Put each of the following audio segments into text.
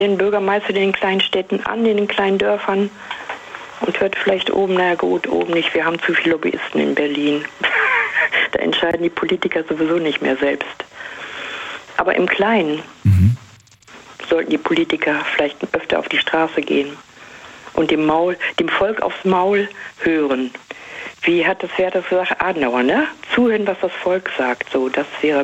den Bürgermeister in den kleinen Städten an, in den kleinen Dörfern und hört vielleicht oben, naja gut, oben nicht, wir haben zu viele Lobbyisten in Berlin. Da entscheiden die Politiker sowieso nicht mehr selbst. Aber im Kleinen sollten die Politiker vielleicht öfter auf die Straße gehen und dem Volk aufs Maul hören. Wie hat das Werther gesagt, Adenauer, ne? Zuhören, was das Volk sagt. So, das wäre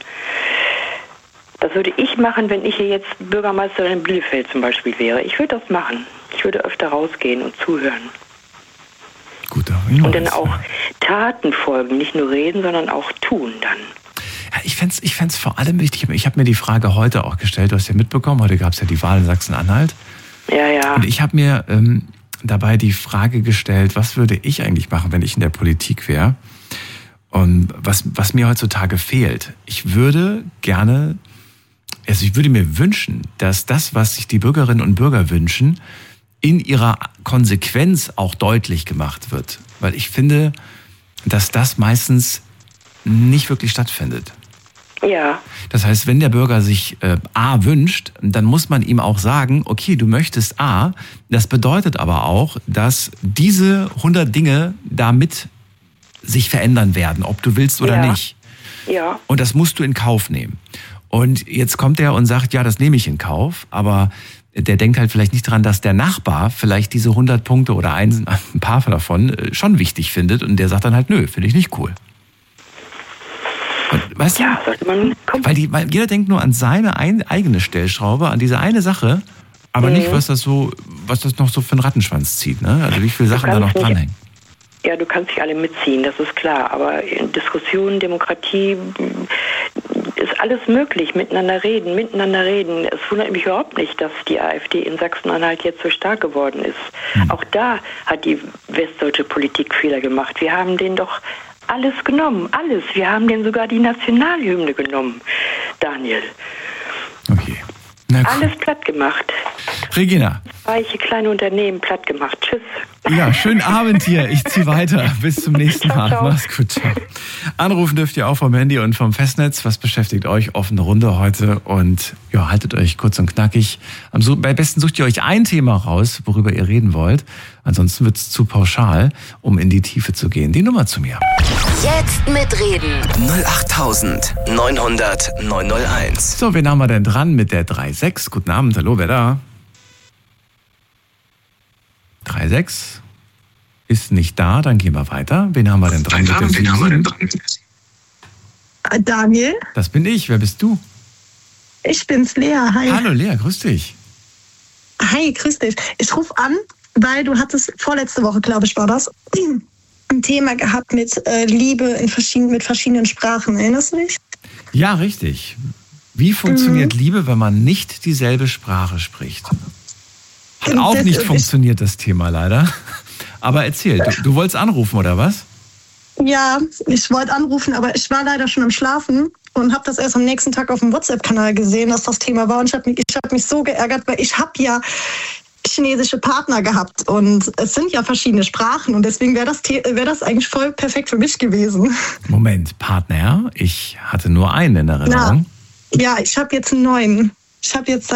das würde ich machen, wenn ich hier jetzt Bürgermeisterin in Bielefeld zum Beispiel wäre. Ich würde das machen. Ich würde öfter rausgehen und zuhören. Gut, und dann auch Taten folgen, nicht nur reden, sondern auch tun dann. Ja, ich fänd's vor allem wichtig, ich habe mir die Frage heute auch gestellt, du hast ja mitbekommen, heute gab es ja die Wahl in Sachsen-Anhalt. Ja. Und ich habe mir dabei die Frage gestellt, was würde ich eigentlich machen, wenn ich in der Politik wäre? Und was mir heutzutage fehlt. Ich würde mir wünschen, dass das, was sich die Bürgerinnen und Bürger wünschen, in ihrer Konsequenz auch deutlich gemacht wird. Weil ich finde, dass das meistens nicht wirklich stattfindet. Ja. Das heißt, wenn der Bürger sich A wünscht, dann muss man ihm auch sagen, okay, du möchtest A, das bedeutet aber auch, dass diese 100 Dinge damit sich verändern werden, ob du willst oder nicht. Ja. Und das musst du in Kauf nehmen. Und jetzt kommt er und sagt, ja, das nehme ich in Kauf, aber der denkt halt vielleicht nicht dran, dass der Nachbar vielleicht diese 100 Punkte oder ein paar davon schon wichtig findet und der sagt dann halt, nö, finde ich nicht cool. Und, weißt du, sollte man kommen. Weil jeder denkt nur an seine eigene Stellschraube, an diese eine Sache, aber nicht, was das noch so für einen Rattenschwanz zieht, ne? Also wie viele Sachen da noch dranhängen. Ja, du kannst nicht alle mitziehen, das ist klar. Aber in Diskussionen, Demokratie ist alles möglich. Miteinander reden. Es wundert mich überhaupt nicht, dass die AfD in Sachsen-Anhalt jetzt so stark geworden ist. Auch da hat die westdeutsche Politik Fehler gemacht. Wir haben denen doch alles genommen, alles. Wir haben denen sogar die Nationalhymne genommen, Daniel. Okay. Alles platt gemacht. Regina. Reiche kleine Unternehmen platt gemacht. Tschüss. Ja, schönen Abend hier. Ich ziehe weiter. Bis zum nächsten Mal. Ciao. Mach's gut. Ciao. Anrufen dürft ihr auch vom Handy und vom Festnetz. Was beschäftigt euch? Offene Runde heute. Und ja, haltet euch kurz und knackig. Am besten sucht ihr euch ein Thema raus, worüber ihr reden wollt. Ansonsten wird's zu pauschal, um in die Tiefe zu gehen. Die Nummer zu mir. Jetzt mitreden. 08900 901. So, wen haben wir denn dran mit der 36? Guten Abend. Hallo, wer da? 36 ist nicht da, dann gehen wir weiter. Wen haben wir denn dran mit der 77? Daniel? Das bin ich. Wer bist du? Ich bin's, Lea. Hi. Hallo Lea, grüß dich. Hi, grüß dich. Ich rufe an, weil du hattest vorletzte Woche, glaube ich, war das, ein Thema gehabt mit Liebe mit verschiedenen Sprachen. Erinnerst du dich? Ja, richtig. Wie funktioniert Liebe, wenn man nicht dieselbe Sprache spricht? Hat auch nicht funktioniert, das Thema leider. Aber erzähl, du wolltest anrufen, oder was? Ja, ich wollte anrufen, aber ich war leider schon am Schlafen und habe das erst am nächsten Tag auf dem WhatsApp-Kanal gesehen, dass das Thema war. Und ich hab mich so geärgert, weil ich habe ja chinesische Partner gehabt und es sind ja verschiedene Sprachen und deswegen wäre das eigentlich voll perfekt für mich gewesen. Moment, Partner? Ich hatte nur einen in Erinnerung. Ja, ich habe jetzt einen neuen. Ich habe jetzt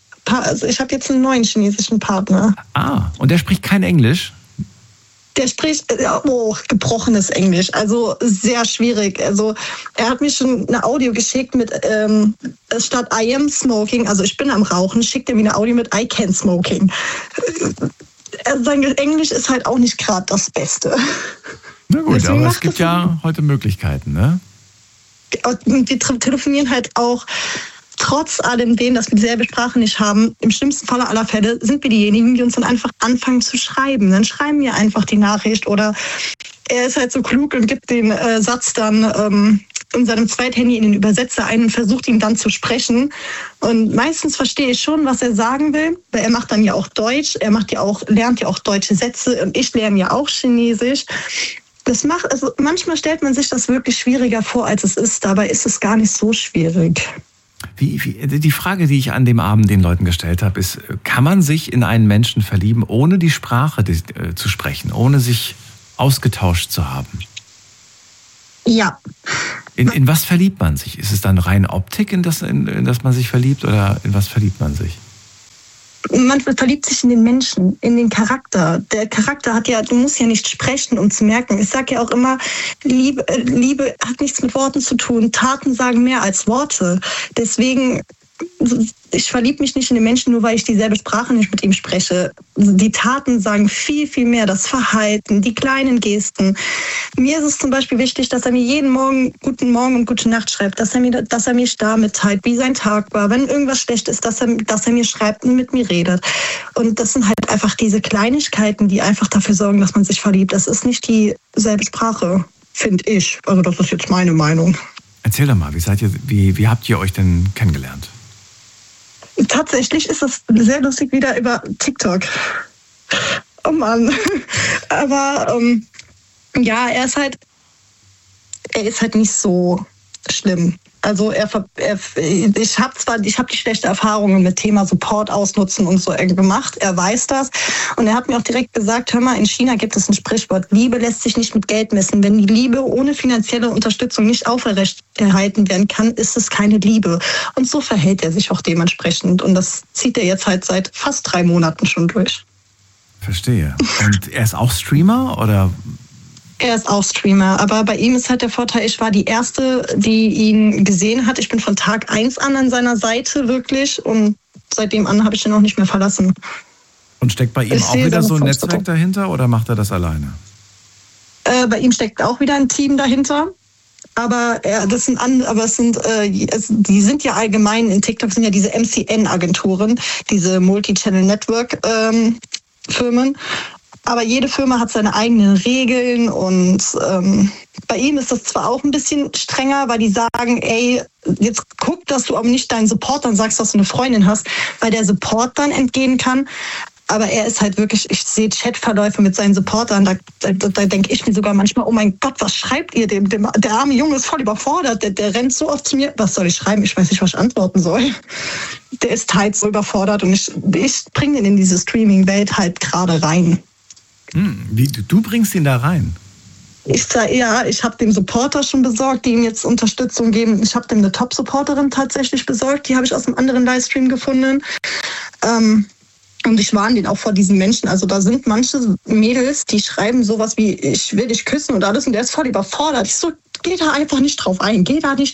einen neuen chinesischen Partner. Ah, und der spricht kein Englisch? Der spricht gebrochenes Englisch, also sehr schwierig. Also er hat mir schon eine Audio geschickt mit statt I am smoking, also ich bin am Rauchen, schickt er mir eine Audio mit I can smoking. Sein Englisch ist halt auch nicht gerade das Beste. Na gut, aber es gibt ja heute Möglichkeiten, ne? Und wir telefonieren halt auch trotz allem dass wir dieselbe Sprache nicht haben, im schlimmsten Fall aller Fälle sind wir diejenigen, die uns dann einfach anfangen zu schreiben. Dann schreiben wir einfach die Nachricht oder er ist halt so klug und gibt den Satz dann in seinem Zweithandy in den Übersetzer ein und versucht ihn dann zu sprechen. Und meistens verstehe ich schon, was er sagen will, weil er macht dann ja auch Deutsch, lernt ja auch deutsche Sätze und ich lerne ja auch Chinesisch. Also manchmal stellt man sich das wirklich schwieriger vor, als es ist. Dabei ist es gar nicht so schwierig. Die Frage, die ich an dem Abend den Leuten gestellt habe, ist, kann man sich in einen Menschen verlieben, ohne die Sprache zu sprechen, ohne sich ausgetauscht zu haben? Ja. In was verliebt man sich? Ist es dann rein Optik, in das man sich verliebt, oder in was verliebt man sich? man verliebt sich in den Menschen, in den Charakter. Der Charakter du musst ja nicht sprechen, um zu merken. Ich sage ja auch immer, Liebe hat nichts mit Worten zu tun. Taten sagen mehr als Worte. Deswegen, ich verliebe mich nicht in den Menschen, nur weil ich dieselbe Sprache nicht mit ihm spreche. Die Taten sagen viel, viel mehr. Das Verhalten, die kleinen Gesten. Mir ist es zum Beispiel wichtig, dass er mir jeden Morgen guten Morgen und gute Nacht schreibt, dass er mir da mitteilt, wie sein Tag war. Wenn irgendwas schlecht ist, dass er mir schreibt und mit mir redet. Und das sind halt einfach diese Kleinigkeiten, die einfach dafür sorgen, dass man sich verliebt. Das ist nicht dieselbe Sprache, finde ich. Also das ist jetzt meine Meinung. Erzähl doch mal, wie habt ihr euch denn kennengelernt? Tatsächlich ist das sehr lustig wieder über TikTok. Oh Mann. Aber ja, er ist halt nicht so schlimm. Also ich habe die schlechte Erfahrungen mit Thema Support ausnutzen und so gemacht. Er weiß das. Und er hat mir auch direkt gesagt, hör mal, in China gibt es ein Sprichwort, Liebe lässt sich nicht mit Geld messen. Wenn die Liebe ohne finanzielle Unterstützung nicht aufrechterhalten werden kann, ist es keine Liebe. Und so verhält er sich auch dementsprechend. Und das zieht er jetzt halt seit fast 3 Monaten schon durch. Verstehe. Und er ist auch Streamer, oder? Er ist auch Streamer, aber bei ihm ist halt der Vorteil, ich war die Erste, die ihn gesehen hat. Ich bin von Tag 1 an seiner Seite wirklich und seitdem an habe ich ihn auch nicht mehr verlassen. Und steckt bei ihm auch wieder so ein Netzwerk dahinter oder macht er das alleine? Bei ihm steckt auch wieder ein Team dahinter. Aber die sind ja allgemein in TikTok sind ja diese MCN-Agenturen, diese Multi-Channel-Network-Firmen. Aber jede Firma hat seine eigenen Regeln und bei ihm ist das zwar auch ein bisschen strenger, weil die sagen, ey, jetzt guck, dass du aber nicht deinen Support dann sagst, dass du eine Freundin hast, weil der Support dann entgehen kann. Aber er ist halt wirklich, ich sehe Chatverläufe mit seinen Supportern, da denke ich mir sogar manchmal, oh mein Gott, was schreibt ihr dem? Der arme Junge ist voll überfordert, der rennt so oft zu mir, was soll ich schreiben? Ich weiß nicht, was ich antworten soll. Der ist halt so überfordert und ich bringe ihn in diese Streaming-Welt halt gerade rein. Wie, du bringst ihn da rein? Ich habe dem Supporter schon besorgt, die ihm jetzt Unterstützung geben. Ich habe dem eine Top-Supporterin tatsächlich besorgt, die habe ich aus einem anderen Livestream gefunden. Und ich warne den auch vor diesen Menschen. Also da sind manche Mädels, die schreiben sowas wie, ich will dich küssen und alles und der ist voll überfordert. Ich so, geh da einfach nicht drauf ein,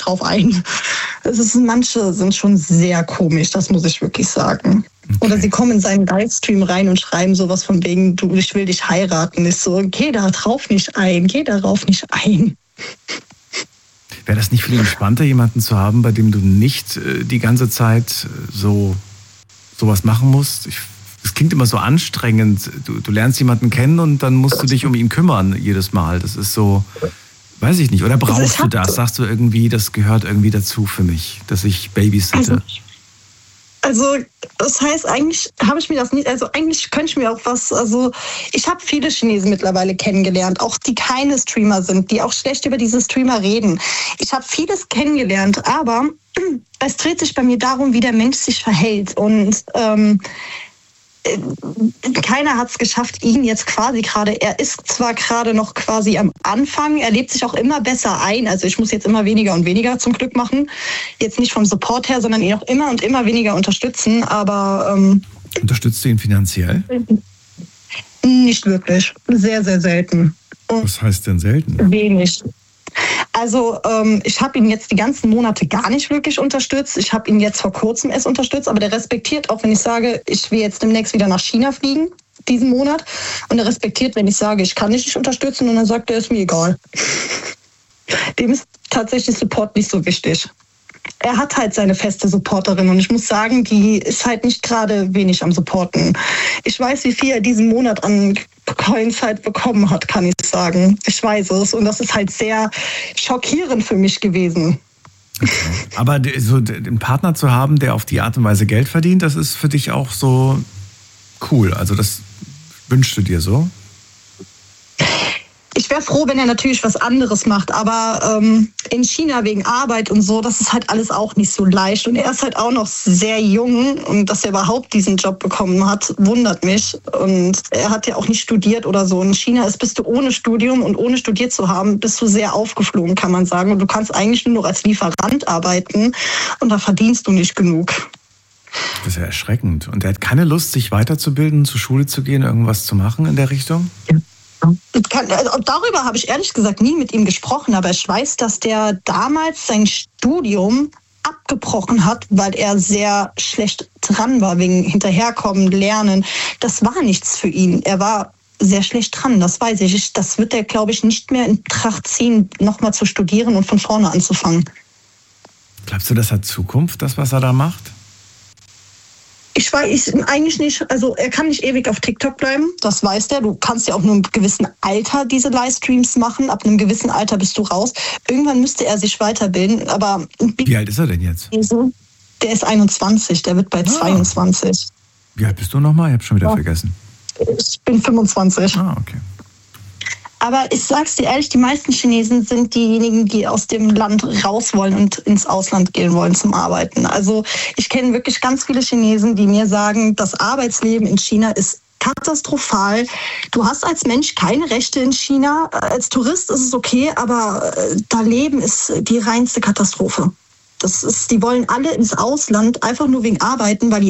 manche sind schon sehr komisch, das muss ich wirklich sagen. Okay. Oder sie kommen in seinen Livestream rein und schreiben sowas von wegen, du, ich will dich heiraten. Ich so, geh darauf nicht ein. Wäre das nicht viel entspannter, jemanden zu haben, bei dem du nicht die ganze Zeit sowas machen musst? Es klingt immer so anstrengend. Du lernst jemanden kennen und dann musst du dich um ihn kümmern jedes Mal. Das ist so, weiß ich nicht. Oder brauchst du das? Sagst du irgendwie, das gehört irgendwie dazu für mich, dass ich babysitte? Also das heißt, eigentlich habe ich mir das nicht, also eigentlich könnte ich mir auch ich habe viele Chinesen mittlerweile kennengelernt, auch die keine Streamer sind, die auch schlecht über diese Streamer reden. Ich habe vieles kennengelernt, aber es dreht sich bei mir darum, wie der Mensch sich verhält und keiner hat es geschafft, ihn jetzt quasi gerade, er ist zwar gerade noch quasi am Anfang, er lebt sich auch immer besser ein, also ich muss jetzt immer weniger und weniger zum Glück machen, jetzt nicht vom Support her, sondern ihn auch immer und immer weniger unterstützen, aber... Unterstützt du ihn finanziell? Nicht wirklich, sehr, sehr selten. Was heißt denn selten? Wenig. Also ich habe ihn jetzt die ganzen Monate gar nicht wirklich unterstützt. Ich habe ihn jetzt vor kurzem erst unterstützt, aber der respektiert auch, wenn ich sage, ich will jetzt demnächst wieder nach China fliegen, diesen Monat. Und er respektiert, wenn ich sage, ich kann dich nicht unterstützen und dann sagt er, ist mir egal. Dem ist tatsächlich Support nicht so wichtig. Er hat halt seine feste Supporterin und ich muss sagen, die ist halt nicht gerade wenig am Supporten. Ich weiß, wie viel er diesen Monat an Coins halt bekommen hat, kann ich sagen. Ich weiß es und das ist halt sehr schockierend für mich gewesen. Okay. Aber so einen Partner zu haben, der auf die Art und Weise Geld verdient, das ist für dich auch so cool. Also das wünschst du dir so? Ich wäre froh, wenn er natürlich was anderes macht, aber in China wegen Arbeit und so, das ist halt alles auch nicht so leicht. Und er ist halt auch noch sehr jung und dass er überhaupt diesen Job bekommen hat, wundert mich. Und er hat ja auch nicht studiert oder so. In China bist du ohne Studium und ohne studiert zu haben, bist du sehr aufgeflogen, kann man sagen. Und du kannst eigentlich nur noch als Lieferant arbeiten und da verdienst du nicht genug. Das ist ja erschreckend. Und er hat keine Lust, sich weiterzubilden, zur Schule zu gehen, irgendwas zu machen in der Richtung? Ja. Darüber habe ich ehrlich gesagt nie mit ihm gesprochen, aber ich weiß, dass der damals sein Studium abgebrochen hat, weil er sehr schlecht dran war, wegen Hinterherkommen, Lernen. Das war nichts für ihn. Er war sehr schlecht dran, das weiß ich. Das wird er, glaube ich, nicht mehr in Betracht ziehen, nochmal zu studieren und von vorne anzufangen. Glaubst du, das hat Zukunft, das, was er da macht? Ich weiß eigentlich nicht, also er kann nicht ewig auf TikTok bleiben, das weiß der. Du kannst ja auch nur im gewissen Alter diese Livestreams machen. Ab einem gewissen Alter bist du raus. Irgendwann müsste er sich weiterbilden, aber... Wie alt ist er denn jetzt? Der ist 21, der wird bei 22. Wie alt bist du nochmal? Ich habe schon wieder vergessen. Ich bin 25. Okay. Aber ich sag's dir ehrlich, die meisten Chinesen sind diejenigen, die aus dem Land raus wollen und ins Ausland gehen wollen zum Arbeiten. Also ich kenne wirklich ganz viele Chinesen, die mir sagen, das Arbeitsleben in China ist katastrophal. Du hast als Mensch keine Rechte in China. Als Tourist ist es okay, aber da leben ist die reinste Katastrophe. Die wollen alle ins Ausland, einfach nur wegen Arbeiten, weil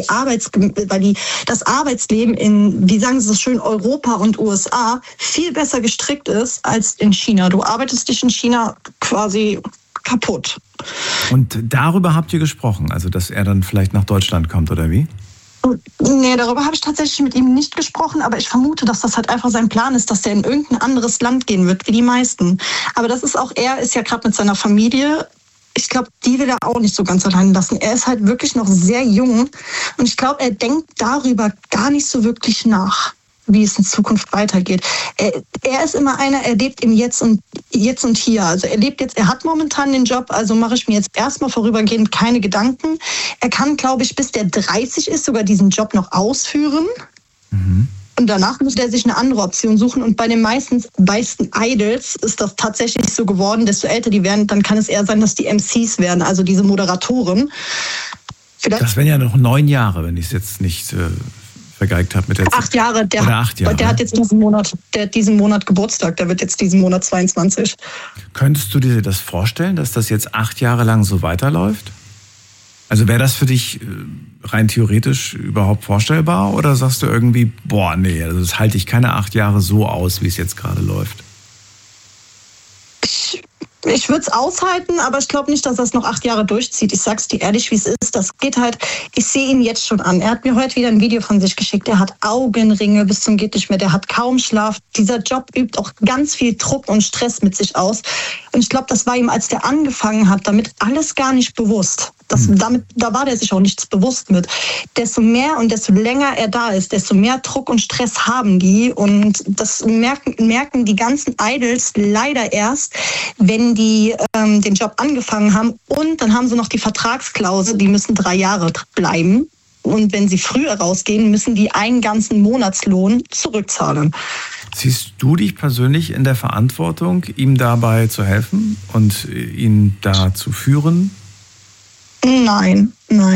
das Arbeitsleben in, wie sagen sie so schön, Europa und USA viel besser gestrickt ist als in China. Du arbeitest dich in China quasi kaputt. Und darüber habt ihr gesprochen, also dass er dann vielleicht nach Deutschland kommt, oder wie? Nee, darüber habe ich tatsächlich mit ihm nicht gesprochen, aber ich vermute, dass das halt einfach sein Plan ist, dass der in irgendein anderes Land gehen wird, wie die meisten. Aber das ist auch, er ist ja gerade mit seiner Familie. Ich glaube, die will er auch nicht so ganz allein lassen. Er ist halt wirklich noch sehr jung und ich glaube, er denkt darüber gar nicht so wirklich nach, wie es in Zukunft weitergeht. Er ist immer einer, er lebt im Jetzt und Hier. Also er hat momentan den Job, also mache ich mir jetzt erstmal vorübergehend keine Gedanken. Er kann, glaube ich, bis der 30 ist, sogar diesen Job noch ausführen. Mhm. Und danach muss er sich eine andere Option suchen. Und bei den meisten Idols ist das tatsächlich so geworden. Desto älter die werden, dann kann es eher sein, dass die MCs werden, also diese Moderatoren. Das wären ja noch 9 Jahre, wenn ich es jetzt nicht vergeigt habe mit der Zeit. 8 Jahre. Der hat jetzt diesen Monat Geburtstag. Der wird jetzt diesen Monat 22. Könntest du dir das vorstellen, dass das jetzt 8 Jahre lang so weiterläuft? Also wäre das für dich rein theoretisch überhaupt vorstellbar? Oder sagst du irgendwie, nee, also das halte ich keine 8 Jahre so aus, wie es jetzt gerade läuft? Ich würde es aushalten, aber ich glaube nicht, dass er es noch 8 Jahre durchzieht. Ich sag's dir ehrlich, wie es ist. Das geht halt, ich sehe ihn jetzt schon an. Er hat mir heute wieder ein Video von sich geschickt. Er hat Augenringe bis zum geht nicht mehr. Der hat kaum Schlaf. Dieser Job übt auch ganz viel Druck und Stress mit sich aus. Und ich glaube, das war ihm, als der angefangen hat, damit alles gar nicht bewusst. Da war der sich auch nichts bewusst mit. Desto mehr und desto länger er da ist, desto mehr Druck und Stress haben die. Und das merken die ganzen Idols leider erst, wenn die den Job angefangen haben. Und dann haben sie noch die Vertragsklausel, die müssen 3 Jahre bleiben. Und wenn sie früher rausgehen, müssen die einen ganzen Monatslohn zurückzahlen. Siehst du dich persönlich in der Verantwortung, ihm dabei zu helfen und ihn da zu führen? Nein.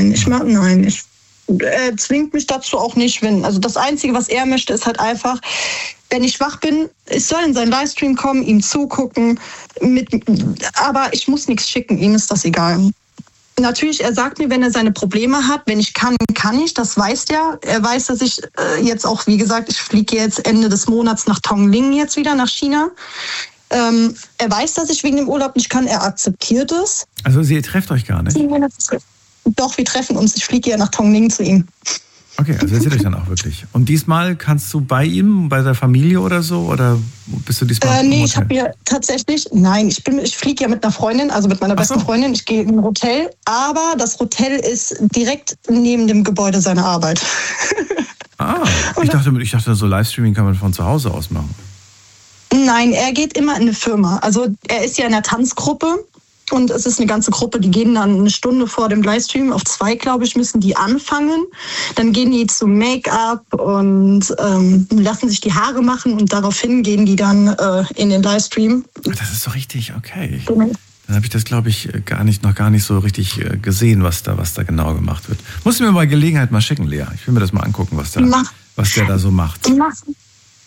Er zwingt mich dazu auch nicht. Also das Einzige, was er möchte, ist halt einfach, wenn ich wach bin, ich soll in seinen Livestream kommen, ihm zugucken. Aber ich muss nichts schicken, ihm ist das egal. Natürlich, er sagt mir, wenn er seine Probleme hat, wenn ich kann ich, das weiß er. Er weiß, dass ich jetzt auch, wie gesagt, ich fliege jetzt Ende des Monats nach Tongling jetzt wieder, nach China. Er weiß, dass ich wegen dem Urlaub nicht kann, er akzeptiert es. Also ihr trefft euch gar nicht? Doch, wir treffen uns. Ich fliege ja nach Tongling zu ihm. Okay, also ihr seht euch dann auch wirklich. Und diesmal kannst du bei ihm, bei der Familie oder so? Oder bist du diesmal nee, ich habe mir tatsächlich, ich fliege ja mit einer Freundin, also mit meiner besten Freundin. Ich gehe in ein Hotel, aber das Hotel ist direkt neben dem Gebäude seiner Arbeit. Ich dachte, so Livestreaming kann man von zu Hause aus machen. Nein, er geht immer in eine Firma. Also er ist ja in einer Tanzgruppe und es ist eine ganze Gruppe, die gehen dann 1 Stunde vor dem Livestream, auf 2, glaube ich, müssen die anfangen. Dann gehen die zum Make-up und lassen sich die Haare machen und daraufhin gehen die dann in den Livestream. Das ist so richtig, okay. Dann habe ich das, glaube ich, noch gar nicht so richtig gesehen, was da genau gemacht wird. Musst du mir mal Gelegenheit mal schicken, Lea. Ich will mir das mal angucken, was der da so macht.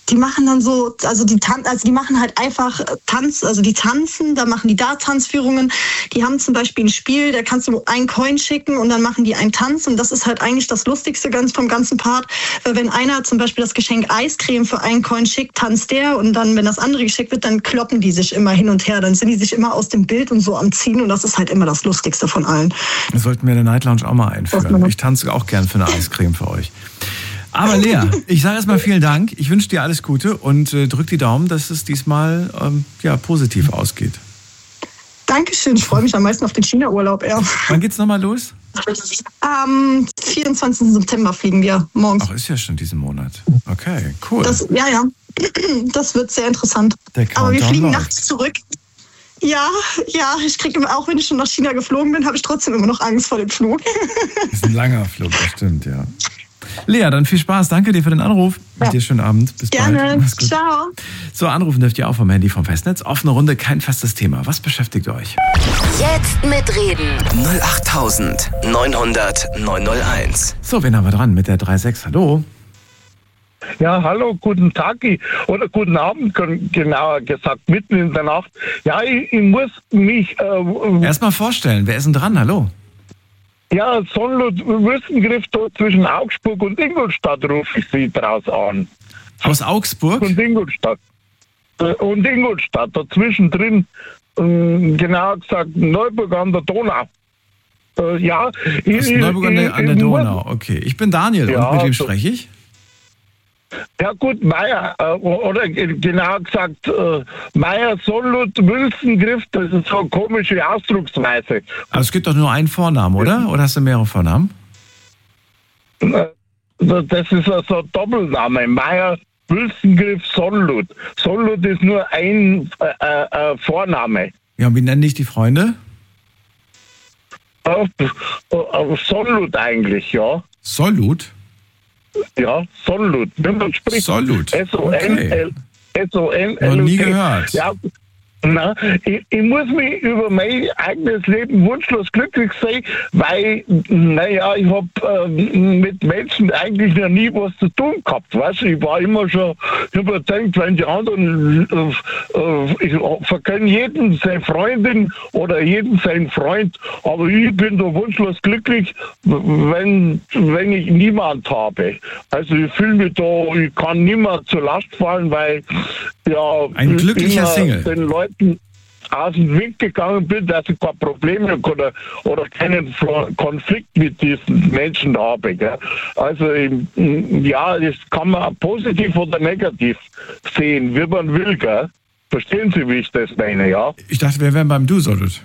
Die machen dann so, die machen halt einfach die tanzen, da machen die da Tanzführungen. Die haben zum Beispiel ein Spiel, da kannst du einen Coin schicken und dann machen die einen Tanz und das ist halt eigentlich das Lustigste vom ganzen Part. Weil wenn einer zum Beispiel das Geschenk Eiscreme für einen Coin schickt, tanzt der und dann, wenn das andere geschickt wird, dann kloppen die sich immer hin und her. Dann sind die sich immer aus dem Bild und so am Ziehen und das ist halt immer das Lustigste von allen. Das sollten wir in der Night Lounge auch mal einführen. Ich tanze auch gern für eine Eiscreme für euch. Aber Lea, ich sage erstmal vielen Dank. Ich wünsche dir alles Gute und drück die Daumen, dass es diesmal positiv ausgeht. Dankeschön. Ich freue mich am meisten auf den China-Urlaub. Ja. Wann geht's nochmal los? Am 24. September fliegen wir morgens. Ach, ist ja schon diesen Monat. Okay, cool. Ja. Das wird sehr interessant. Aber wir fliegen nachts zurück. Ja, ich kriege immer, auch wenn ich schon nach China geflogen bin, habe ich trotzdem immer noch Angst vor dem Flug. Das ist ein langer Flug, das stimmt, ja. Lea, dann viel Spaß. Danke dir für den Anruf. Ja. Dir schönen Abend. Bis bald. Gerne. Ciao. So, anrufen dürft ihr auch vom Handy vom Festnetz. Offene Runde, kein festes Thema. Was beschäftigt euch? Jetzt mitreden. 08900 901. So, wen haben wir dran mit der 36? Hallo. Ja, hallo, guten Tag oder guten Abend, genauer gesagt, mitten in der Nacht. Ja, ich muss mich... Erstmal vorstellen, wer ist denn dran? Hallo. Ja, Sonnlot-Wüstengriff zwischen Augsburg und Ingolstadt rufe ich Sie draus an. Aus Augsburg? Und Ingolstadt. Dazwischen drin, genauer gesagt, Neuburg an der Donau. Ja, Neuburg an der Donau, okay. Ich bin Daniel, ja, und mit wem spreche ich? Ja gut, Meier, oder genauer gesagt, Meier, Sollut, Wülstengriff, das ist so eine komische Ausdrucksweise. Aber es gibt doch nur einen Vornamen, oder? Oder hast du mehrere Vornamen? Das ist also ein Doppelname, Meier, Wülstengriff, Sollut. Sollut ist nur ein Vorname. Ja, und wie nennen dich die Freunde? Sollut eigentlich, ja. Sollut? Ja, Sollut. Wenn man spricht. Sollut. S-O-N-L. S-O-N-L. Noch nie gehört. Ja, ich muss mich über mein eigenes Leben wunschlos glücklich sein, weil, ich habe mit Menschen eigentlich noch nie was zu tun gehabt. Weißt? Ich war immer schon überzeugt, wenn die anderen, ich verkenne jeden seine Freundin oder jeden seinen Freund, aber ich bin da wunschlos glücklich, wenn ich niemand habe. Also ich fühle mich da, ich kann niemand zur Last fallen, weil ein glücklicher Single. Den Leuten aus dem Weg gegangen bin, dass ich keine Probleme oder keinen Konflikt mit diesen Menschen habe. Gell? Also das kann man positiv oder negativ sehen, wie man will. Gell? Verstehen Sie, wie ich das meine? Ja? Ich dachte, wir wären beim Du, Sollut.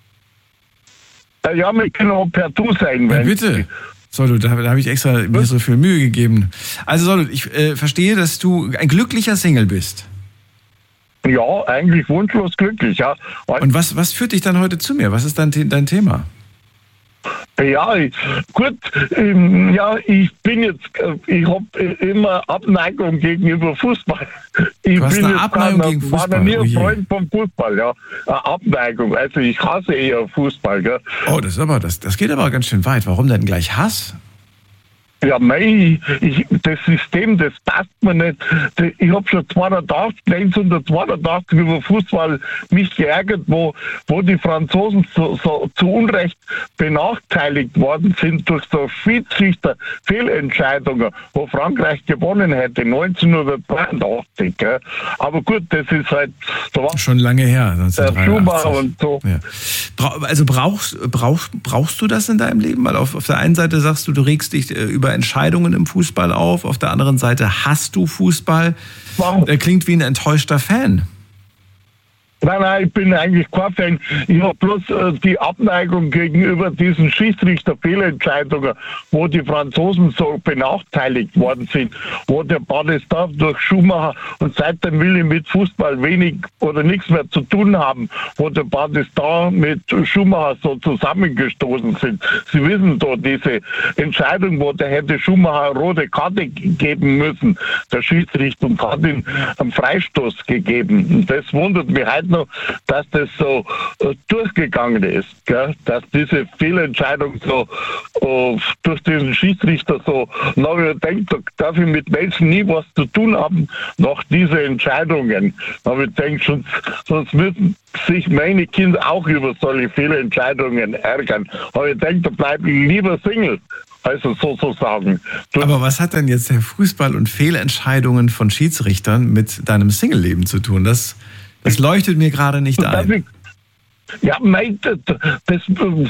Ja, wir können auch per Du sein. Ja, bitte. Sollut, da habe ich extra mir so viel Mühe gegeben. Also Sollut, ich verstehe, dass du ein glücklicher Single bist. Ja, eigentlich wunschlos glücklich, ja. Und was führt dich dann heute zu mir? Was ist dein Thema? Ja, gut, ich bin jetzt, ich habe immer Abneigung gegenüber Fußball. Du hast eine Abneigung gegen Fußball? Ich war noch nie ein Freund vom Fußball, ja. Abneigung, also ich hasse eher Fußball, gell. Oh, das geht aber ganz schön weit. Warum denn gleich Hass? Ja, das System, das passt mir nicht. Ich habe schon 1982 über Fußball mich geärgert, wo die Franzosen so zu Unrecht benachteiligt worden sind durch so Schiedsrichter-Fehlentscheidungen, wo Frankreich gewonnen hätte, 1983. Gell? Aber gut, das ist halt... Schon lange her, 1983. Und so. Ja. Also brauchst du das in deinem Leben? Weil auf der einen Seite sagst du regst dich über Entscheidungen im Fußball auf, auf der anderen Seite hasst du Fußball. Er klingt wie ein enttäuschter Fan. Nein, ich bin eigentlich kein Fan. Ich habe bloß die Abneigung gegenüber diesen Schiedsrichter-Fehlentscheidungen, wo die Franzosen so benachteiligt worden sind, wo der Badestar durch Schumacher, und seitdem will ich mit Fußball wenig oder nichts mehr zu tun haben, wo der Badestar mit Schumacher so zusammengestoßen sind. Sie wissen doch, diese Entscheidung, wo der hätte Schumacher eine rote Karte geben müssen, der Schiedsrichter, und hat ihm einen Freistoß gegeben. Und das wundert mich heute heute noch, dass das so durchgegangen ist, gell? Dass diese Fehlentscheidung so durch diesen Schiedsrichter so, ich denke, da darf ich mit Menschen nie was zu tun haben, nach diese Entscheidungen. Aber ich denke, sonst müssen sich meine Kinder auch über solche Fehlentscheidungen ärgern. Aber ich denke, da bleibe ich lieber Single. Also sozusagen. Aber was hat denn jetzt der Fußball und Fehlentscheidungen von Schiedsrichtern mit deinem Single-Leben zu tun? Das leuchtet mir gerade nicht ein. Ja, das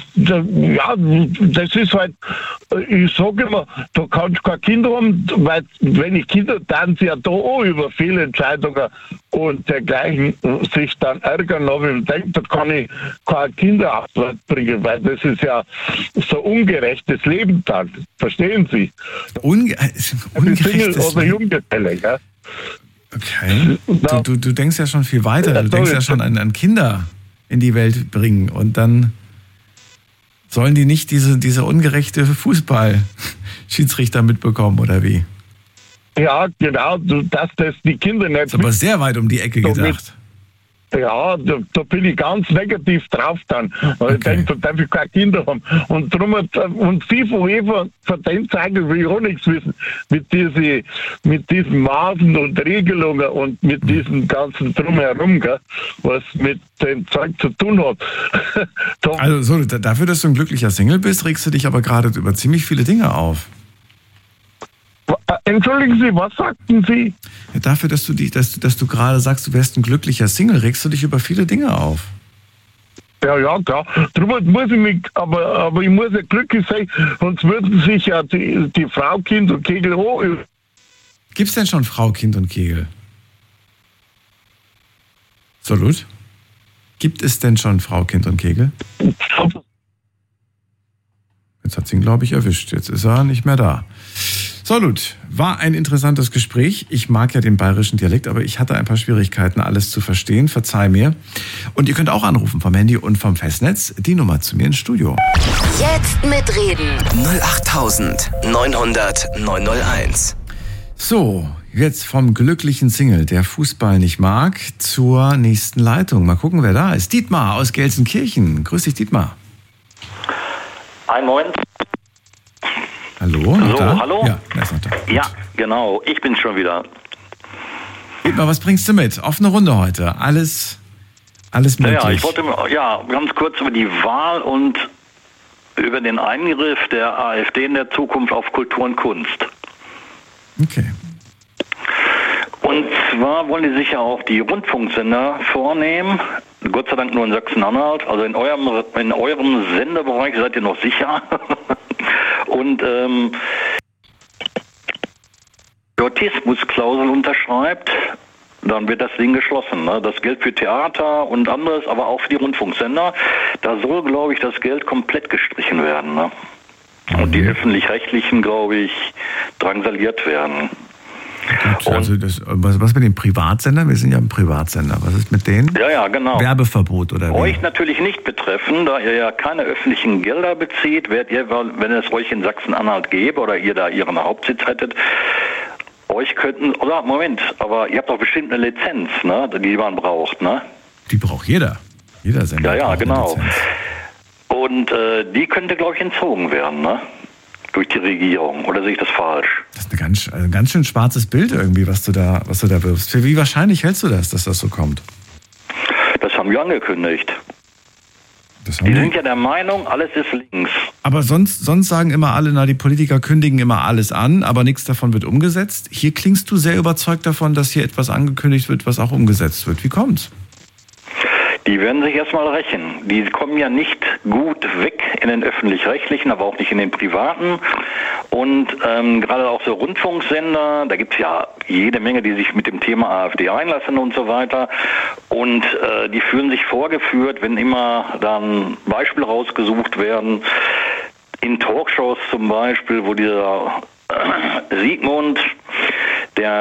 ist halt, ich sage immer, du kannst keine Kinder haben, weil wenn ich Kinder, dann sie ja da auch über Fehlentscheidungen und dergleichen sich dann ärgern, aber ich denke, da kann ich keine Kinder bringen, weil das ist ja so ungerechtes Leben dann. Verstehen Sie? Ungerechtes oder Junggeselle, ja? Okay. Du denkst ja schon viel weiter. Du denkst ja schon an Kinder in die Welt bringen und dann sollen die nicht diese ungerechte Fußball-Schiedsrichter mitbekommen, oder wie? Ja, genau, dass das die Kinder nicht... Das ist aber sehr weit um die Ecke gedacht. Ja, da bin ich ganz negativ drauf dann. Weil ich denke, da darf ich keine Kinder haben. Und darum und FIFA, UEFA, von den Zeigen will ich auch nichts wissen. Mit diesen Maßen und Regelungen und mit diesen ganzen Drumherum, gell, was mit dem Zeug zu tun hat. Also so, dafür, dass du ein glücklicher Single bist, regst du dich aber gerade über ziemlich viele Dinge auf. Entschuldigen Sie, was sagten Sie? Ja, dafür, dass du gerade sagst, du wärst ein glücklicher Single, regst du dich über viele Dinge auf. Ja, klar. Darum muss ich mich, aber ich muss ja glücklich sein, sonst würden sich ja die Frau, Kind und Kegel auch... Gibt's denn schon Frau, Kind und Kegel? Salut? Gibt es denn schon Frau, Kind und Kegel? Jetzt hat sie ihn, glaube ich, erwischt. Jetzt ist er nicht mehr da. Salut, war ein interessantes Gespräch. Ich mag ja den bayerischen Dialekt, aber ich hatte ein paar Schwierigkeiten, alles zu verstehen. Verzeih mir. Und ihr könnt auch anrufen vom Handy und vom Festnetz. Die Nummer zu mir ins Studio. Jetzt mitreden. 08900 901. So, jetzt vom glücklichen Single, der Fußball nicht mag, zur nächsten Leitung. Mal gucken, wer da ist. Dietmar aus Gelsenkirchen. Grüß dich, Dietmar. Einen Moment. Hallo? So, hallo? Ja, er ist noch da. Ja, genau. Ich bin schon wieder. Dietmar, was bringst du mit? Offene Runde heute. Alles möglich. Ja, ich wollte ganz kurz über die Wahl und über den Eingriff der AfD in der Zukunft auf Kultur und Kunst. Okay. Und zwar wollen die sich ja auch die Rundfunksender vornehmen. Gott sei Dank nur in Sachsen-Anhalt. Also in eurem Senderbereich seid ihr noch sicher. Und Autismusklausel unterschreibt, dann wird das Ding geschlossen. Ne? Das Geld für Theater und anderes, aber auch für die Rundfunksender, da soll, glaube ich, das Geld komplett gestrichen werden. Ne? Und die Öffentlich-Rechtlichen, glaube ich, drangsaliert werden. Gut, also was mit den Privatsendern? Wir sind ja ein Privatsender. Was ist mit denen? Ja, genau. Werbeverbot oder wie? Euch natürlich nicht betreffen, da ihr ja keine öffentlichen Gelder bezieht, werdet ihr, wenn es euch in Sachsen-Anhalt gäbe oder ihr da ihren Hauptsitz hättet, euch könnten, oder Moment, aber ihr habt doch bestimmt eine Lizenz, ne, die man braucht, ne? Die braucht jeder. Jeder Sender. Ja, braucht genau. eine Lizenz. Und die könnte, glaube ich, entzogen werden, ne? Durch die Regierung. Oder sehe ich das falsch? Das ist ein ganz schön schwarzes Bild irgendwie, was du da wirfst. Für wie wahrscheinlich hältst du das, dass das so kommt? Das haben wir angekündigt. Die sind ja der Meinung, alles ist links. Aber sonst sagen immer alle, die Politiker kündigen immer alles an, aber nichts davon wird umgesetzt. Hier klingst du sehr überzeugt davon, dass hier etwas angekündigt wird, was auch umgesetzt wird. Wie kommt's? Die werden sich erstmal rächen. Die kommen ja nicht gut weg in den Öffentlich-Rechtlichen, aber auch nicht in den Privaten. Und gerade auch so Rundfunksender, da gibt es ja jede Menge, die sich mit dem Thema AfD einlassen und so weiter. Und die fühlen sich vorgeführt, wenn immer dann Beispiele rausgesucht werden. In Talkshows zum Beispiel, wo dieser Sigmund, der jetzt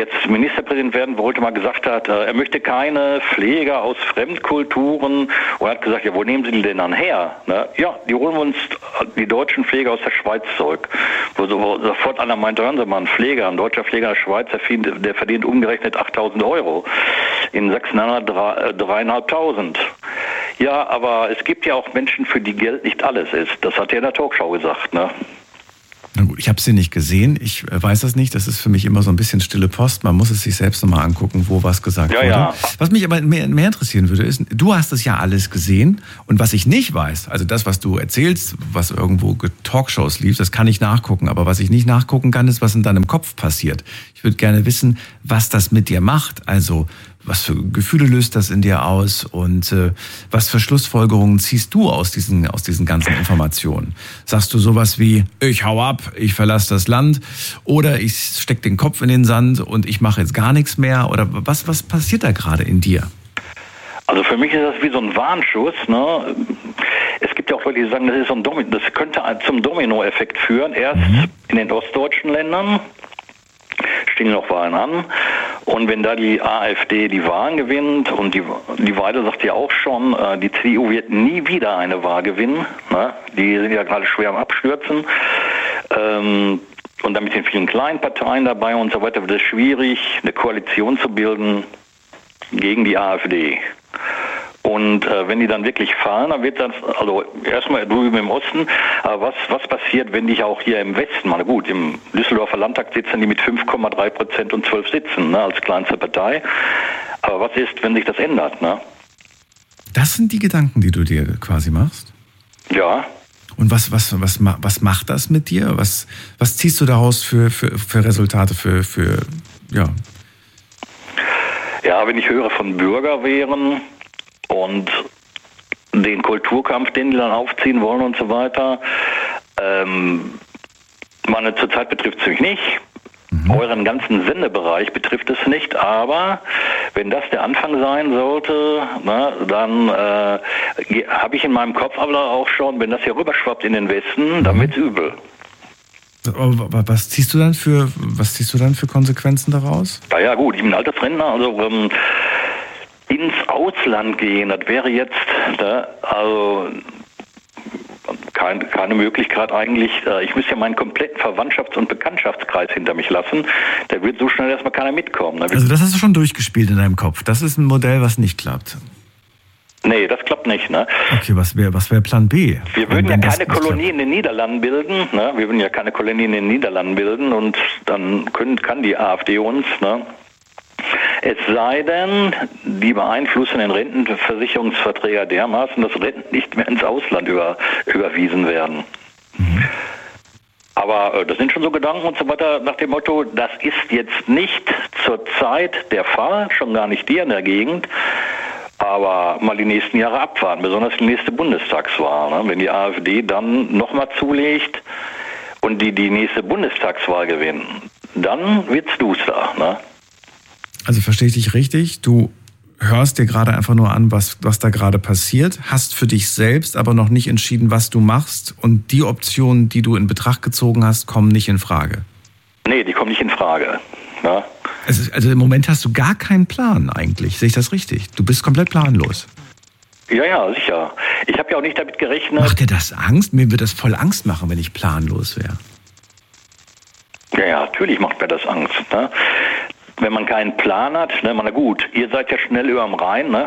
jetzt Ministerpräsident werden wollte, mal gesagt hat, er möchte keine Pfleger aus Fremdkulturen. Und er hat gesagt, ja, wo nehmen Sie die denn dann her? Ne? Ja, die holen wir uns die deutschen Pfleger aus der Schweiz zurück. Wo sofort einer meinte, hören Sie mal, ein deutscher Pfleger in der Schweiz, der verdient umgerechnet 8.000 Euro. In Sachsen-Anhalt 3.500. Ja, aber es gibt ja auch Menschen, für die Geld nicht alles ist. Das hat er in der Talkshow gesagt, ne? Na gut, ich habe sie nicht gesehen. Ich weiß das nicht. Das ist für mich immer so ein bisschen stille Post. Man muss es sich selbst nochmal angucken, wo was gesagt wurde. Ja. Was mich aber mehr interessieren würde, ist, du hast es ja alles gesehen. Und was ich nicht weiß, also das, was du erzählst, was irgendwo Talkshows lief, das kann ich nachgucken. Aber was ich nicht nachgucken kann, ist, was in deinem Kopf passiert. Ich würde gerne wissen, was das mit dir macht. Also was für Gefühle löst das in dir aus und was für Schlussfolgerungen ziehst du aus diesen ganzen Informationen? Sagst du sowas wie, ich hau ab, ich verlasse das Land oder ich steck den Kopf in den Sand und ich mache jetzt gar nichts mehr? Oder was passiert da gerade in dir? Also für mich ist das wie so ein Warnschuss. Ne? Es gibt ja auch Leute, die sagen, das könnte zum Dominoeffekt führen. Erst in den ostdeutschen Ländern stehen noch Wahlen an. Und wenn da die AfD die Wahlen gewinnt, und die Weide sagt ja auch schon, die CDU wird nie wieder eine Wahl gewinnen. Ne? Die sind ja gerade schwer am Abstürzen. Und dann mit den vielen kleinen Parteien dabei und so weiter wird es schwierig, eine Koalition zu bilden gegen die AfD. Und wenn die dann wirklich fallen, dann wird das, also erstmal drüben im Osten, aber was passiert, wenn die auch hier im Westen, mal gut, im Düsseldorfer Landtag sitzen die mit 5,3% und 12 Sitzen, ne, als kleinste Partei. Aber was ist, wenn sich das ändert, ne? Das sind die Gedanken, die du dir quasi machst? Ja. Und was macht das mit dir? Was ziehst du daraus für Resultate, ja? Ja, wenn ich höre von Bürgerwehren und den Kulturkampf, den die dann aufziehen wollen und so weiter. Zurzeit betrifft es mich nicht. Euren ganzen Sendebereich betrifft es nicht, aber wenn das der Anfang sein sollte, na, dann habe ich in meinem Kopf aber auch schon, wenn das hier rüberschwappt in den Westen, dann wird's übel. Was ziehst du dann für Konsequenzen daraus? Ja gut, ich bin Altersrentner, also ins Ausland gehen, das wäre jetzt also keine Möglichkeit eigentlich. Ich müsste ja meinen kompletten Verwandtschafts- und Bekanntschaftskreis hinter mich lassen. Da wird so schnell erstmal keiner mitkommen. Also das hast du schon durchgespielt in deinem Kopf. Das ist ein Modell, was nicht klappt. Nee, das klappt nicht, ne? Okay, was wäre Plan B? Wir würden ja keine Kolonie in den Niederlanden bilden, ne? Wir würden ja keine Kolonie in den Niederlanden bilden und dann kann die AfD uns, ne? Es sei denn, die beeinflussen den Rentenversicherungsverträger dermaßen, dass Renten nicht mehr ins Ausland überwiesen werden. Aber das sind schon so Gedanken und so weiter nach dem Motto, das ist jetzt nicht zur Zeit der Fall, schon gar nicht hier in der Gegend, aber mal die nächsten Jahre abwarten, besonders die nächste Bundestagswahl. Ne? Wenn die AfD dann nochmal zulegt und die nächste Bundestagswahl gewinnen, dann wird's duster, ne? Also verstehe ich dich richtig, du hörst dir gerade einfach nur an, was da gerade passiert, hast für dich selbst aber noch nicht entschieden, was du machst und die Optionen, die du in Betracht gezogen hast, kommen nicht in Frage. Nee, die kommen nicht in Frage. Ja. Also im Moment hast du gar keinen Plan eigentlich, sehe ich das richtig? Du bist komplett planlos. Ja, sicher. Ich habe ja auch nicht damit gerechnet. Macht dir das Angst? Mir würde das voll Angst machen, wenn ich planlos wäre. Ja, natürlich macht mir das Angst, ne? Wenn man keinen Plan hat, ne, na gut, ihr seid ja schnell überm Rhein, ne?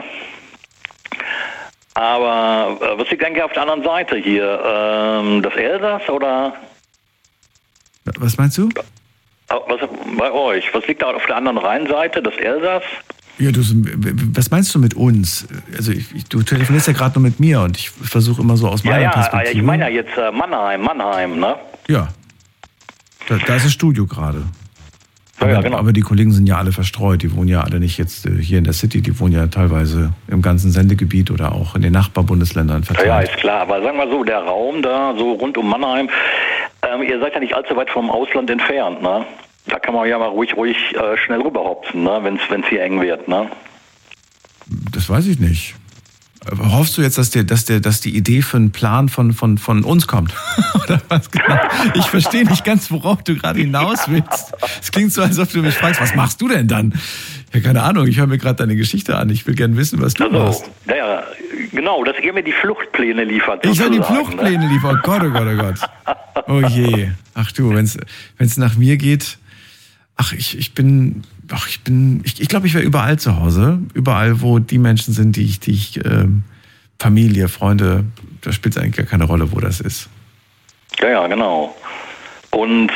Aber was liegt eigentlich auf der anderen Seite hier? Das Elsass oder? Was meinst du? Was bei euch? Was liegt da auf der anderen Rheinseite? Das Elsass? Ja, was meinst du mit uns? Also du telefonierst ja gerade nur mit mir und ich versuche immer so aus meiner Perspektive. Ja, ich meine ja jetzt Mannheim, ne? Ja, da ist das Studio gerade. Ja, genau. Aber die Kollegen sind ja alle verstreut. Die wohnen ja alle nicht jetzt hier in der City. Die wohnen ja teilweise im ganzen Sendegebiet oder auch in den Nachbarbundesländern verteilt. Ja, ist klar. Aber sagen wir so, der Raum da so rund um Mannheim, ihr seid ja nicht allzu weit vom Ausland entfernt, ne? Da kann man ja mal ruhig schnell rüberhopsen, ne? Wenn es hier eng wird, ne? Das weiß ich nicht. Hoffst du jetzt, dass die Idee für einen Plan von uns kommt? Oder was genau? Ich verstehe nicht ganz, worauf du gerade hinaus willst. Es klingt so, als ob du mich fragst, was machst du denn dann? Ja, keine Ahnung, ich höre mir gerade deine Geschichte an. Ich will gerne wissen, was du machst. Ja, genau, dass ihr mir die Fluchtpläne liefert. Ich soll die Fluchtpläne liefern. Oh Gott, oh Gott, oh Gott. Oh je. Ach du, wenn's nach mir geht. Ich glaube, ich wäre überall zu Hause. Überall, wo die Menschen sind, die ich Familie, Freunde, da spielt es eigentlich gar keine Rolle, wo das ist. Ja, genau. Und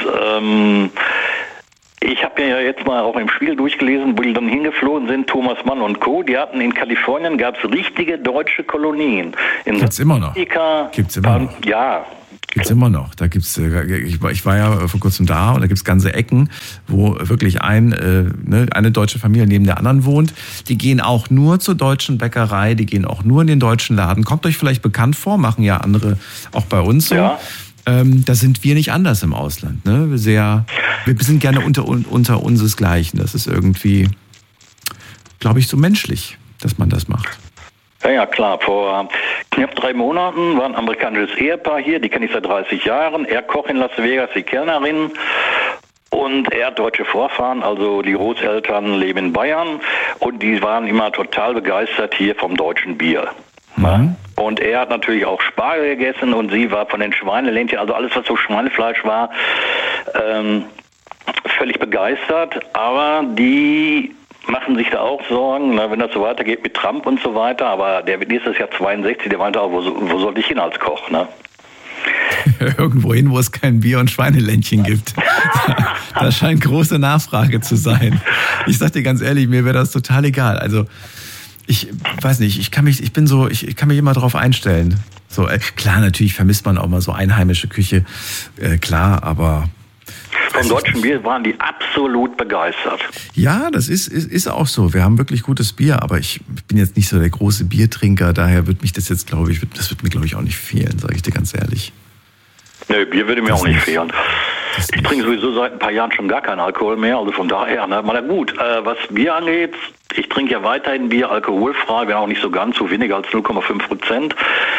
ich habe ja jetzt mal auch im Spiegel durchgelesen, wo die dann hingeflogen sind, Thomas Mann und Co. Die hatten in Kalifornien, gab es richtige deutsche Kolonien. Gibt's immer noch. Gibt's immer noch. Ja. Gibt's immer noch. Da gibt's, ich war ja vor kurzem da und da gibt's ganze Ecken, wo wirklich eine deutsche Familie neben der anderen wohnt. Die gehen auch nur zur deutschen Bäckerei, die gehen auch nur in den deutschen Laden. Kommt euch vielleicht bekannt vor, machen ja andere auch bei uns so. Ja. Da sind wir nicht anders im Ausland. Ne? Wir sind gerne unter unsesgleichen. Das ist irgendwie, glaube ich, so menschlich, dass man das macht. Ja, klar. Vor knapp 3 Monaten war ein amerikanisches Ehepaar hier, die kenne ich seit 30 Jahren. Er Koch in Las Vegas, die Kellnerin. Und er hat deutsche Vorfahren, also die Großeltern leben in Bayern. Und die waren immer total begeistert hier vom deutschen Bier. Mhm. Und er hat natürlich auch Spargel gegessen und sie war von den Schweineländchen, also alles, was so Schweinefleisch war, völlig begeistert. Aber die machen sich da auch Sorgen, wenn das so weitergeht mit Trump und so weiter. Aber der wird nächstes Jahr 62, der meinte auch, wo soll ich hin als Koch, ne? Irgendwo hin, wo es kein Bier und Schweineländchen gibt. Da scheint große Nachfrage zu sein. Ich sag dir ganz ehrlich, mir wäre das total egal. Also ich weiß nicht, ich kann mich immer darauf einstellen. So, klar, natürlich vermisst man auch mal so einheimische Küche, klar, aber vom deutschen Bier waren die absolut begeistert. Ja, das ist auch so. Wir haben wirklich gutes Bier, aber ich bin jetzt nicht so der große Biertrinker, daher wird mich das jetzt, glaube ich, auch nicht fehlen, sage ich dir ganz ehrlich. Nee, Bier würde mir auch nicht fehlen. Ich trinke sowieso seit ein paar Jahren schon gar keinen Alkohol mehr, also von daher, ne? Mal gut, was Bier angeht, ich trinke ja weiterhin Bier alkoholfrei, wenn auch nicht so ganz, so weniger als 0,5%.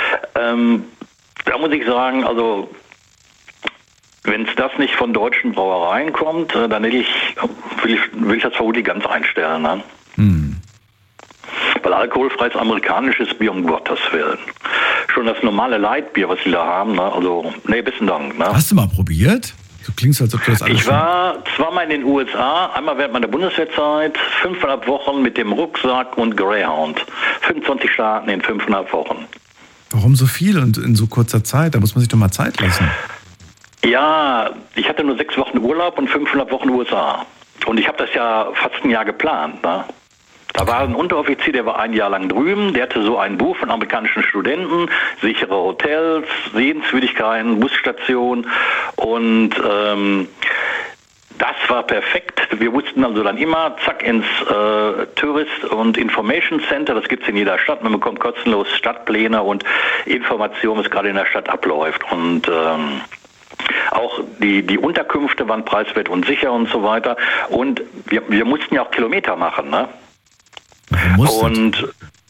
Da muss ich sagen, also wenn es das nicht von deutschen Brauereien kommt, dann will ich das vermutlich ganz einstellen. Ne? Hm. Weil alkoholfreies amerikanisches Bier, um Gottes Willen. Schon das normale Lightbier, was sie da haben, ne? Also, nee, besten Dank. Ne? Hast du mal probiert? Du klingst, als ob du das alles... Ich war zweimal in den USA, einmal während meiner Bundeswehrzeit, 5,5 Wochen mit dem Rucksack und Greyhound. 25 Staaten in 5,5 Wochen. Warum so viel und in so kurzer Zeit? Da muss man sich doch mal Zeit lassen. Ja, ich hatte nur 6 Wochen Urlaub und 5,5 Wochen USA. Und ich habe das ja fast ein Jahr geplant. Ne? Da war ein Unteroffizier, der war ein Jahr lang drüben, der hatte so ein Buch von amerikanischen Studenten, sichere Hotels, Sehenswürdigkeiten, Busstationen und das war perfekt. Wir mussten also dann immer zack ins Tourist- und Information Center, das gibt es in jeder Stadt, man bekommt kostenlos Stadtpläne und Informationen, was gerade in der Stadt abläuft und auch die Unterkünfte waren preiswert und sicher und so weiter und wir mussten ja auch Kilometer machen, ne? Und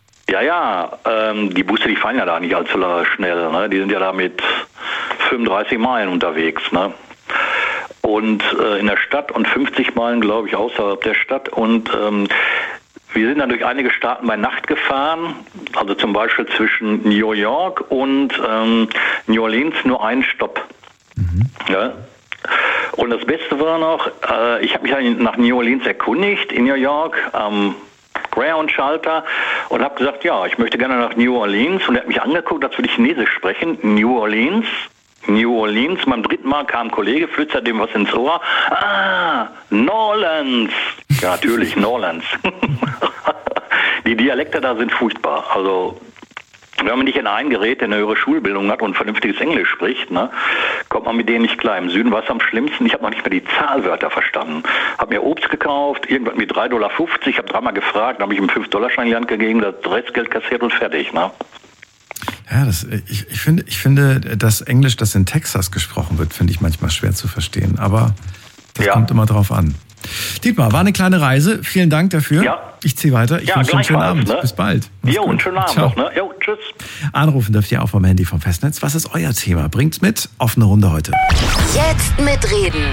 die Busse, die fahren ja da nicht allzu schnell, ne? Die sind ja da mit 35 Meilen unterwegs, ne? Und in der Stadt und 50 Meilen, glaube ich, außerhalb der Stadt und wir sind dann durch einige Staaten bei Nacht gefahren, also zum Beispiel zwischen New York und New Orleans nur einen Stopp. Mhm. Ja? Und das Beste war noch, ich habe mich nach New Orleans erkundigt in New York am Greyhound-Schalter und habe gesagt, ja, ich möchte gerne nach New Orleans und er hat mich angeguckt, als würde ich Chinesisch sprechen. New Orleans. Beim 3. Mal kam ein Kollege, flüsterte dem was ins Ohr. Ah, Norlands. Ja, natürlich, Norlands. Die Dialekte da sind furchtbar. Also, wenn man nicht in ein Gerät, der eine höhere Schulbildung hat und vernünftiges Englisch spricht, ne, kommt man mit denen nicht klar. Im Süden war es am schlimmsten. Ich habe noch nicht mehr die Zahlwörter verstanden. Habe mir Obst gekauft, irgendwann mit $3,50. Ich habe 3-mal gefragt, dann habe ich ihm $5-Schein in die Hand gegeben, das Restgeld kassiert und fertig. Ne? Ja, ich finde, das Englisch, das in Texas gesprochen wird, finde ich manchmal schwer zu verstehen. Aber das kommt immer drauf an. Dietmar, war eine kleine Reise. Vielen Dank dafür. Ja. Ich ziehe weiter. Ich wünsche einen schönen Abend. Ne? Bis bald. Jo, einen schönen Abend noch. Ne? Jo, tschüss. Anrufen dürft ihr auch vom Handy vom Festnetz. Was ist euer Thema? Bringt's mit. Offene Runde heute. Jetzt mitreden.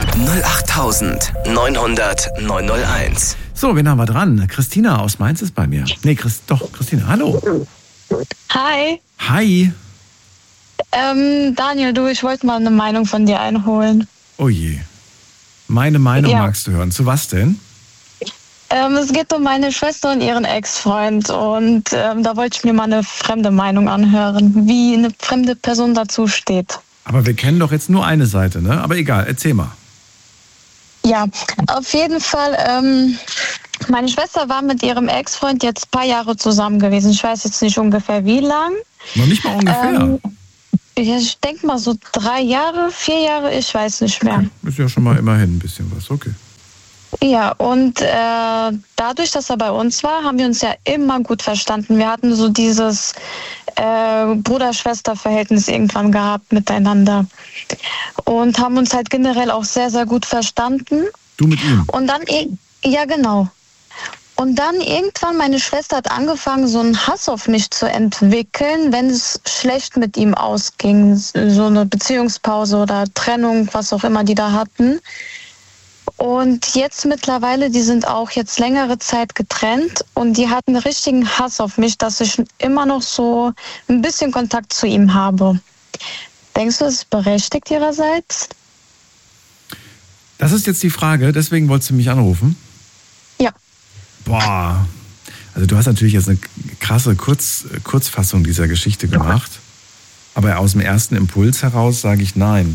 08900 901. So, wen haben wir dran? Christina aus Mainz ist bei mir. Nee, Christina. Hallo. Hi. Hi. Daniel, ich wollte mal eine Meinung von dir einholen. Oh je. Meine Meinung magst du hören. Zu was denn? Es geht um meine Schwester und ihren Ex-Freund und da wollte ich mir mal eine fremde Meinung anhören, wie eine fremde Person dazu steht. Aber wir kennen doch jetzt nur eine Seite, ne? Aber egal, erzähl mal. Ja, auf jeden Fall, meine Schwester war mit ihrem Ex-Freund jetzt ein paar Jahre zusammen gewesen. Ich weiß jetzt nicht ungefähr wie lang. Noch nicht mal ungefähr. Ich denke mal so 3 Jahre, 4 Jahre, ich weiß nicht mehr. Okay. Ist ja schon mal immerhin ein bisschen was, okay. Ja, und dadurch, dass er bei uns war, haben wir uns ja immer gut verstanden. Wir hatten so dieses Bruder-Schwester-Verhältnis irgendwann gehabt miteinander. Und haben uns halt generell auch sehr, sehr gut verstanden. Du mit ihm? Und dann, ja genau. Und dann irgendwann, meine Schwester hat angefangen, so einen Hass auf mich zu entwickeln, wenn es schlecht mit ihm ausging. So eine Beziehungspause oder Trennung, was auch immer die da hatten. Und jetzt mittlerweile, die sind auch jetzt längere Zeit getrennt und die hatten richtigen Hass auf mich, dass ich immer noch so ein bisschen Kontakt zu ihm habe. Denkst du, das ist berechtigt ihrerseits? Das ist jetzt die Frage, deswegen wolltest du mich anrufen? Ja. Boah, also du hast natürlich jetzt eine krasse Kurzfassung dieser Geschichte gemacht, aber aus dem ersten Impuls heraus sage ich nein.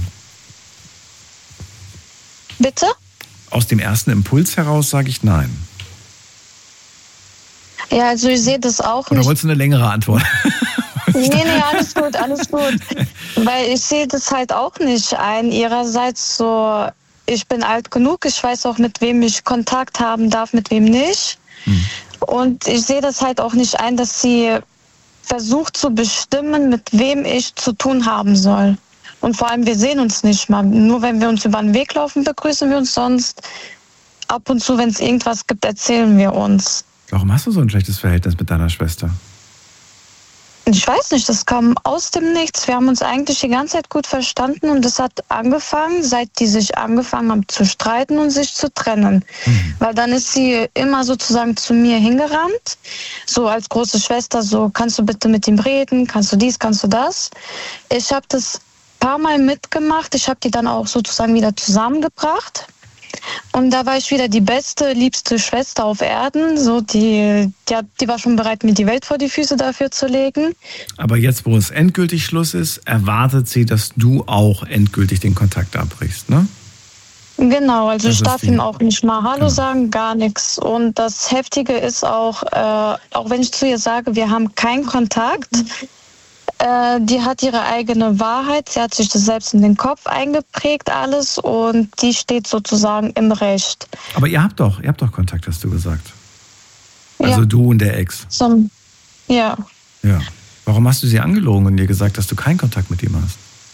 Bitte? Aus dem ersten Impuls heraus sage ich nein. Ja, also ich sehe das auch nicht. Oder wolltest du eine längere Antwort? Nee, alles gut. Weil ich sehe das halt auch nicht ein. Ihrerseits so, ich bin alt genug, ich weiß auch, mit wem ich Kontakt haben darf, mit wem nicht. Und ich sehe das halt auch nicht ein, dass sie versucht zu bestimmen, mit wem ich zu tun haben soll. Und vor allem, wir sehen uns nicht mal. Nur wenn wir uns über den Weg laufen, begrüßen wir uns. Sonst ab und zu, wenn es irgendwas gibt, erzählen wir uns. Warum hast du so ein schlechtes Verhältnis mit deiner Schwester? Ich weiß nicht, das kam aus dem Nichts. Wir haben uns eigentlich die ganze Zeit gut verstanden und das hat angefangen, seit die sich angefangen haben zu streiten und sich zu trennen. Weil dann ist sie immer sozusagen zu mir hingerannt, so als große Schwester, so kannst du bitte mit ihm reden, kannst du dies, kannst du das. Ich habe das ein paar Mal mitgemacht, ich habe die dann auch sozusagen wieder zusammengebracht. Und da war ich wieder die beste, liebste Schwester auf Erden. So, die war schon bereit, mir die Welt vor die Füße dafür zu legen. Aber jetzt, wo es endgültig Schluss ist, erwartet sie, dass du auch endgültig den Kontakt abbrichst, ne? Genau, also ich darf ihm auch nicht mal Hallo sagen, gar nichts. Und das Heftige ist auch wenn ich zu ihr sage, wir haben keinen Kontakt, die hat ihre eigene Wahrheit, sie hat sich das selbst in den Kopf eingeprägt, alles, und die steht sozusagen im Recht. Aber ihr habt doch Kontakt, hast du gesagt. Also ja. Du und der Ex. Ja. Warum hast du sie angelogen und ihr gesagt, dass du keinen Kontakt mit ihm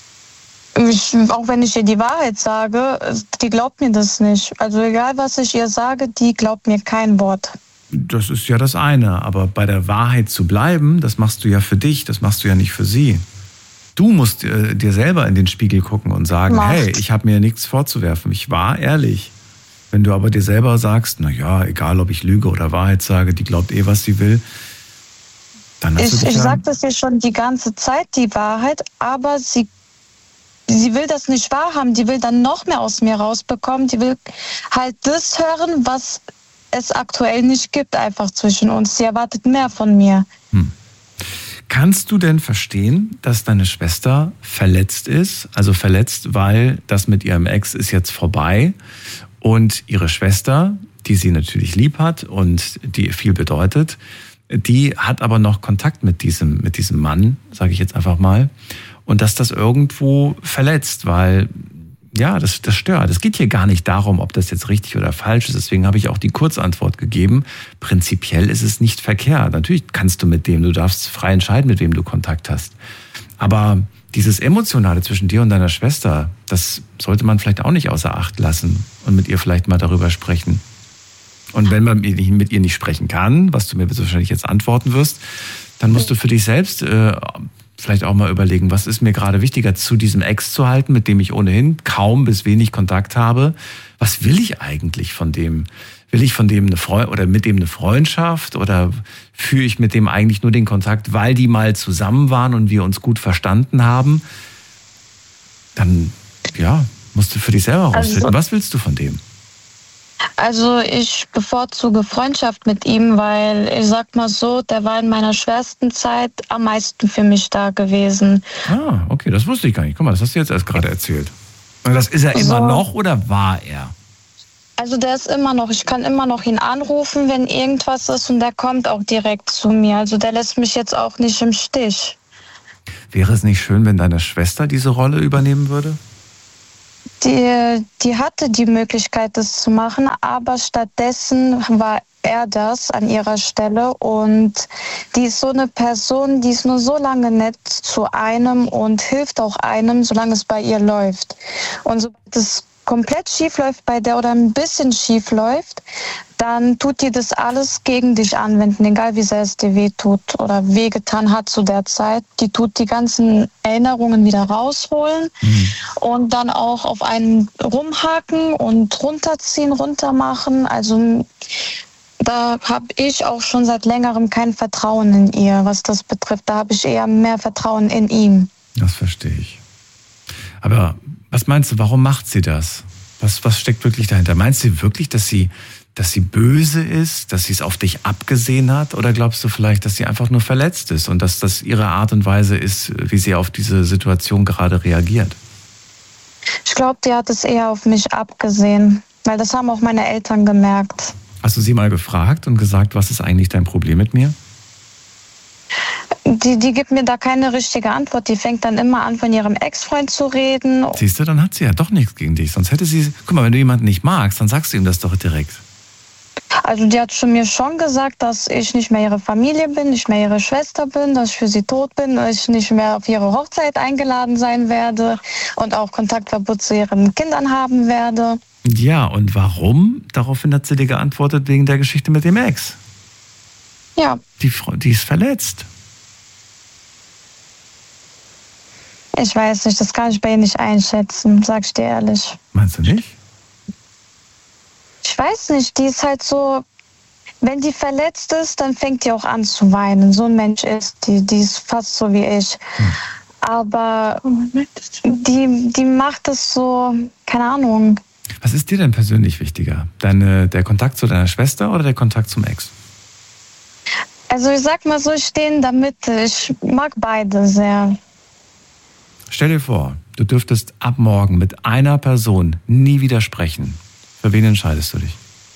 hast? Auch wenn ich ihr die Wahrheit sage, die glaubt mir das nicht. Also egal, was ich ihr sage, die glaubt mir kein Wort. Das ist ja das eine, aber bei der Wahrheit zu bleiben, das machst du ja für dich, das machst du ja nicht für sie. Du musst dir selber in den Spiegel gucken und sagen, hey, ich habe mir nichts vorzuwerfen, ich war ehrlich. Wenn du aber dir selber sagst, naja, egal ob ich lüge oder Wahrheit sage, die glaubt was sie will, dann hast du dich Ich sage das ja schon die ganze Zeit, die Wahrheit, aber sie will das nicht wahrhaben, die will dann noch mehr aus mir rausbekommen, die will halt das hören, was es aktuell nicht gibt, einfach zwischen uns. Sie erwartet mehr von mir. Kannst du denn verstehen, dass deine Schwester verletzt ist? Also verletzt, weil das mit ihrem Ex ist jetzt vorbei und ihre Schwester, die sie natürlich lieb hat und die ihr viel bedeutet, die hat aber noch Kontakt mit diesem Mann, sage ich jetzt einfach mal, und dass das irgendwo verletzt, weil ja, das stört. Es geht hier gar nicht darum, ob das jetzt richtig oder falsch ist. Deswegen habe ich auch die Kurzantwort gegeben. Prinzipiell ist es nicht verkehrt. Natürlich kannst du darfst frei entscheiden, mit wem du Kontakt hast. Aber dieses Emotionale zwischen dir und deiner Schwester, das sollte man vielleicht auch nicht außer Acht lassen und mit ihr vielleicht mal darüber sprechen. Und wenn man mit ihr nicht sprechen kann, was du mir wahrscheinlich jetzt antworten wirst, dann musst du für dich selbst vielleicht auch mal überlegen, was ist mir gerade wichtiger, zu diesem Ex zu halten, mit dem ich ohnehin kaum bis wenig Kontakt habe. Was will ich eigentlich von dem? Will ich von dem mit dem eine Freundschaft oder führe ich mit dem eigentlich nur den Kontakt, weil die mal zusammen waren und wir uns gut verstanden haben? Dann, ja, musst du für dich selber rausfinden. Was willst du von dem? Also ich bevorzuge Freundschaft mit ihm, weil ich sag mal so, der war in meiner schwersten Zeit am meisten für mich da gewesen. Ah, okay, das wusste ich gar nicht. Guck mal, das hast du jetzt erst gerade erzählt. Das ist er immer noch oder war er? Also der ist immer noch, ich kann immer noch ihn anrufen, wenn irgendwas ist und der kommt auch direkt zu mir. Also der lässt mich jetzt auch nicht im Stich. Wäre es nicht schön, wenn deine Schwester diese Rolle übernehmen würde? Die hatte die Möglichkeit, das zu machen, aber stattdessen war er das an ihrer Stelle und die ist so eine Person, die ist nur so lange nett zu einem und hilft auch einem, solange es bei ihr läuft. Und sobald es komplett schief läuft bei der oder ein bisschen schief läuft, dann tut die das alles gegen dich anwenden, egal wie sehr es dir wehtut oder wehgetan hat zu der Zeit. Die tut die ganzen Erinnerungen wieder rausholen und dann auch auf einen rumhaken und runterziehen, runtermachen. Also da habe ich auch schon seit längerem kein Vertrauen in ihr, was das betrifft. Da habe ich eher mehr Vertrauen in ihm. Das verstehe ich. Aber was meinst du, warum macht sie das? Was steckt wirklich dahinter? Meinst du wirklich, dass sie böse ist, dass sie es auf dich abgesehen hat? Oder glaubst du vielleicht, dass sie einfach nur verletzt ist und dass das ihre Art und Weise ist, wie sie auf diese Situation gerade reagiert? Ich glaube, die hat es eher auf mich abgesehen, weil das haben auch meine Eltern gemerkt. Hast du sie mal gefragt und gesagt, was ist eigentlich dein Problem mit mir? Die gibt mir da keine richtige Antwort. Die fängt dann immer an, von ihrem Ex-Freund zu reden. Siehst du, dann hat sie ja doch nichts gegen dich. Sonst hätte sie... Guck mal, wenn du jemanden nicht magst, dann sagst du ihm das doch direkt. Also die hat mir schon gesagt, dass ich nicht mehr ihre Familie bin, nicht mehr ihre Schwester bin, dass ich für sie tot bin, dass ich nicht mehr auf ihre Hochzeit eingeladen sein werde und auch Kontaktverbot zu ihren Kindern haben werde. Ja, und warum? Daraufhin hat sie dir geantwortet, wegen der Geschichte mit dem Ex. Ja. Die ist verletzt. Ich weiß nicht, das kann ich bei ihr nicht einschätzen, sag ich dir ehrlich. Meinst du nicht? Ich weiß nicht, die ist halt so, wenn die verletzt ist, dann fängt die auch an zu weinen. So ein Mensch ist die ist fast so wie ich. Aber die macht es so, keine Ahnung. Was ist dir denn persönlich wichtiger? Der Kontakt zu deiner Schwester oder der Kontakt zum Ex? Also ich sag mal so, ich stehe in der Mitte. Ich mag beide sehr. Stell dir vor, du dürftest ab morgen mit einer Person nie wieder sprechen. Für wen entscheidest du dich?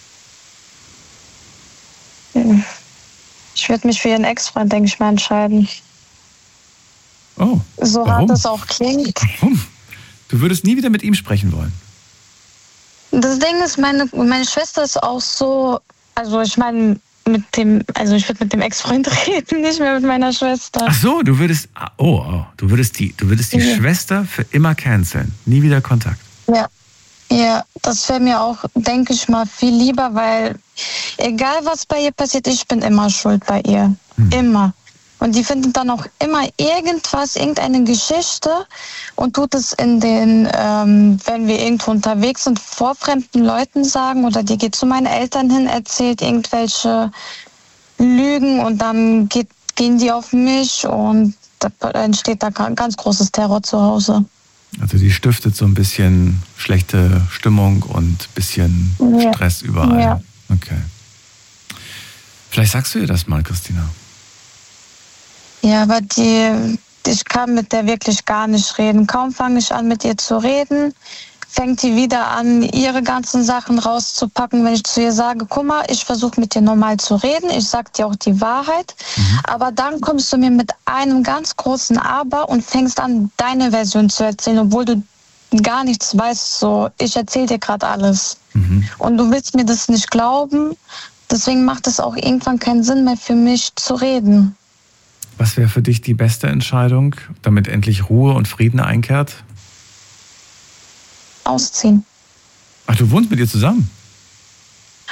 Ich würde mich für ihren Ex-Freund, denke ich mal, entscheiden. Oh, so warum? hart das auch klingt. Warum? Du würdest nie wieder mit ihm sprechen wollen? Das Ding ist, meine Schwester ist auch so, also ich meine, ich würde mit dem Ex-Freund reden, nicht mehr mit meiner Schwester. Ach so, du würdest die Schwester für immer canceln, nie wieder Kontakt. Ja, das wäre mir auch, denke ich mal, viel lieber, weil egal was bei ihr passiert, ich bin immer schuld bei ihr. Immer. Und die findet dann auch immer irgendeine Geschichte und tut es wenn wir irgendwo unterwegs sind, vor fremden Leuten sagen, oder die geht zu meinen Eltern hin, erzählt irgendwelche Lügen und dann gehen die auf mich und da entsteht da ganz großes Terror zu Hause. Also die stiftet so ein bisschen schlechte Stimmung und ein bisschen Stress überall. Ja. Okay. Vielleicht sagst du ihr das mal, Christina. Ja, aber ich kann mit der wirklich gar nicht reden. Kaum fange ich an, mit ihr zu reden, fängt die wieder an, ihre ganzen Sachen rauszupacken. Wenn ich zu ihr sage, guck mal, ich versuche mit dir normal zu reden, ich sag dir auch die Wahrheit, aber dann kommst du mir mit einem ganz großen Aber und fängst an, deine Version zu erzählen, obwohl du gar nichts weißt. So, ich erzähle dir gerade alles. Und du willst mir das nicht glauben, deswegen macht es auch irgendwann keinen Sinn mehr für mich zu reden. Was wäre für dich die beste Entscheidung, damit endlich Ruhe und Frieden einkehrt? Ausziehen. Ach, du wohnst mit ihr zusammen?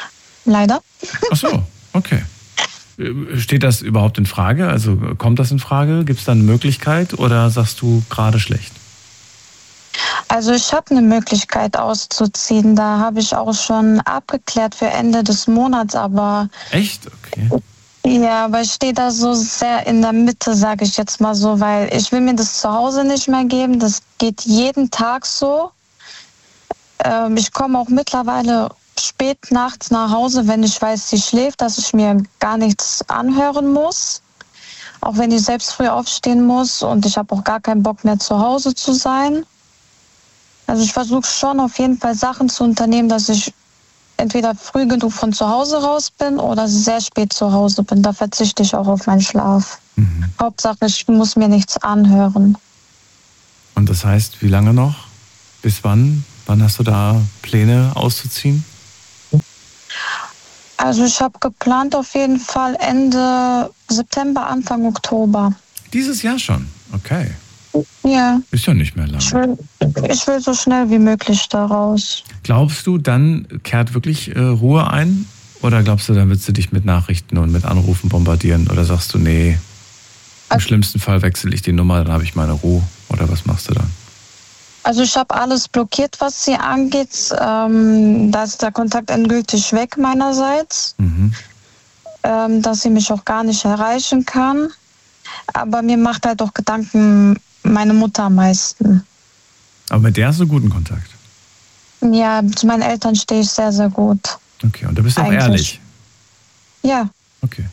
leider. Ach so, okay. Steht das überhaupt in Frage? Also kommt das in Frage? Gibt es da eine Möglichkeit oder sagst du gerade schlecht? Also ich habe eine Möglichkeit auszuziehen. Da habe ich auch schon abgeklärt für Ende des Monats, aber... Echt? Okay. Ja, aber ich stehe da so sehr in der Mitte, sage ich jetzt mal so, weil ich will mir das zu Hause nicht mehr geben. Das geht jeden Tag so. Ich komme auch mittlerweile spät nachts nach Hause, wenn ich weiß, sie schläft, dass ich mir gar nichts anhören muss. Auch wenn ich selbst früh aufstehen muss und ich habe auch gar keinen Bock mehr zu Hause zu sein. Also ich versuche schon auf jeden Fall Sachen zu unternehmen, dass ich entweder früh genug von zu Hause raus bin oder sehr spät zu Hause bin. Da verzichte ich auch auf meinen Schlaf. Hauptsache, ich muss mir nichts anhören. Und das heißt, wie lange noch? Bis wann? Wann hast du da Pläne auszuziehen? Also ich habe geplant auf jeden Fall Ende September, Anfang Oktober. Dieses Jahr schon? Okay. Ja. Ist ja nicht mehr lange. Ich will so schnell wie möglich da raus. Glaubst du, dann kehrt wirklich Ruhe ein? Oder glaubst du, dann willst du dich mit Nachrichten und mit Anrufen bombardieren? Oder sagst du, nee, im schlimmsten Fall wechsle ich die Nummer, dann habe ich meine Ruhe? Oder was machst du dann? Also ich habe alles blockiert, was sie angeht. Da ist der Kontakt endgültig weg meinerseits. Dass sie mich auch gar nicht erreichen kann. Aber mir macht halt auch Gedanken meine Mutter am meisten. Aber mit der hast du guten Kontakt? Ja, zu meinen Eltern stehe ich sehr, sehr gut. Okay, und da bist du auch ehrlich? Ja. Okay.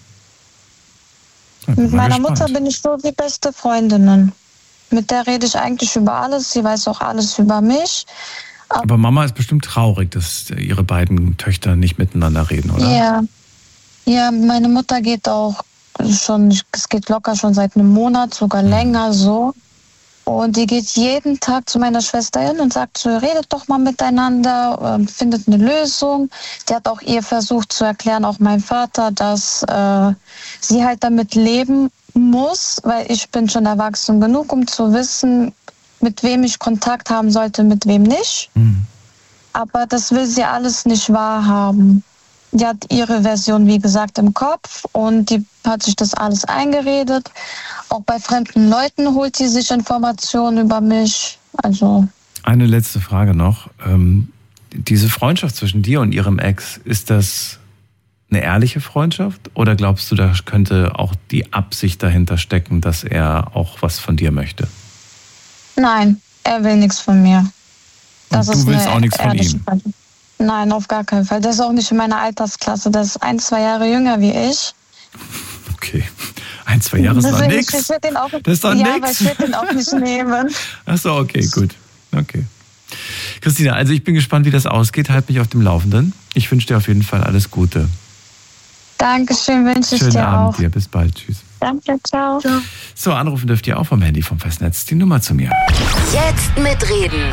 Ja, mit meiner Mutter bin ich so wie beste Freundinnen. Mit der rede ich eigentlich über alles. Sie weiß auch alles über mich. Aber Mama ist bestimmt traurig, dass ihre beiden Töchter nicht miteinander reden, oder? Ja. Ja, meine Mutter geht auch schon, es geht locker schon seit einem Monat, sogar länger so. Und die geht jeden Tag zu meiner Schwester hin und sagt so, redet doch mal miteinander, findet eine Lösung. Die hat auch ihr versucht zu erklären, auch mein Vater, dass sie halt damit leben muss, weil ich bin schon erwachsen genug, um zu wissen, mit wem ich Kontakt haben sollte, mit wem nicht. Aber das will sie alles nicht wahrhaben. Die hat ihre Version, wie gesagt, im Kopf und die hat sich das alles eingeredet. Auch bei fremden Leuten holt sie sich Informationen über mich. Also. Eine letzte Frage noch. Diese Freundschaft zwischen dir und ihrem Ex, ist das eine ehrliche Freundschaft? Oder glaubst du, da könnte auch die Absicht dahinter stecken, dass er auch was von dir möchte? Nein, er will nichts von mir. Und du willst auch nichts von ihm? Nein, auf gar keinen Fall. Der ist auch nicht in meiner Altersklasse. Der ist 1-2 Jahre jünger wie ich. Okay. 1-2 Jahre ist noch nichts. Das ist doch nichts. Ja, aber ich will den auch nicht nehmen. Ach so, okay, gut. Okay. Christina, also ich bin gespannt, wie das ausgeht. Halt mich auf dem Laufenden. Ich wünsche dir auf jeden Fall alles Gute. Dankeschön, wünsche ich dir auch. Schönen Abend dir. Bis bald. Tschüss. Danke, ciao. So, anrufen dürft ihr auch vom Handy vom Festnetz. Die Nummer zu mir. Jetzt mitreden.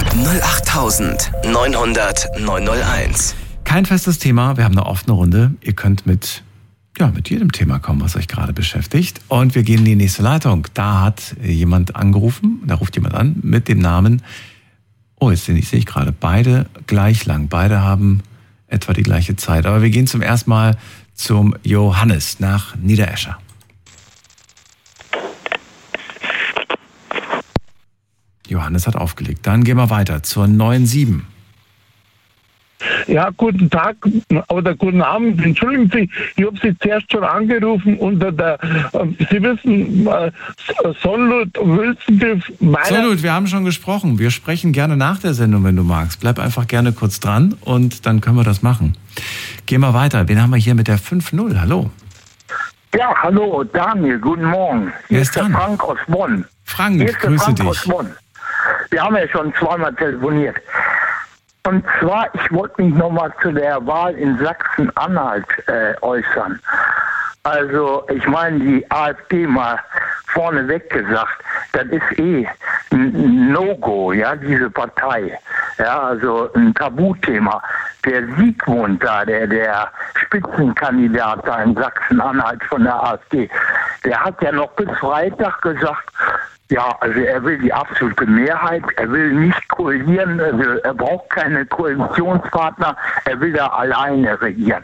08900 901. Kein festes Thema. Wir haben eine offene Runde. Ihr könnt mit jedem Thema kommen, was euch gerade beschäftigt. Und wir gehen in die nächste Leitung. Da hat jemand angerufen. Da ruft jemand an mit dem Namen. Oh, jetzt sehe ich gerade. Beide gleich lang. Beide haben etwa die gleiche Zeit. Aber wir gehen zum ersten Mal zum Johannes nach Niederescher. Johannes hat aufgelegt. Dann gehen wir weiter zur 97. Ja, guten Tag oder guten Abend. Entschuldigen Sie, ich habe Sie zuerst schon angerufen unter der, Sie wissen, Sonlud, Wülstendiff, Sonlud, wir haben schon gesprochen. Wir sprechen gerne nach der Sendung, wenn du magst. Bleib einfach gerne kurz dran und dann können wir das machen. Gehen wir weiter. Wen haben wir hier mit der 5-0? Hallo. Ja, hallo, Daniel, guten Morgen. Hier ist der Frank aus Bonn. Frank, grüße dich. Aus Bonn. Wir haben ja schon zweimal telefoniert. Und zwar, ich wollte mich nochmal zu der Wahl in Sachsen-Anhalt äußern. Also, ich meine, die AfD mal vorneweg gesagt, das ist ein No-Go, ja, diese Partei. Ja, also ein Tabuthema. Der Siegmund da, der Spitzenkandidat da in Sachsen-Anhalt von der AfD, der hat ja noch bis Freitag gesagt, ja, also er will die absolute Mehrheit, er will nicht koalieren, also er braucht keine Koalitionspartner, er will da alleine regieren.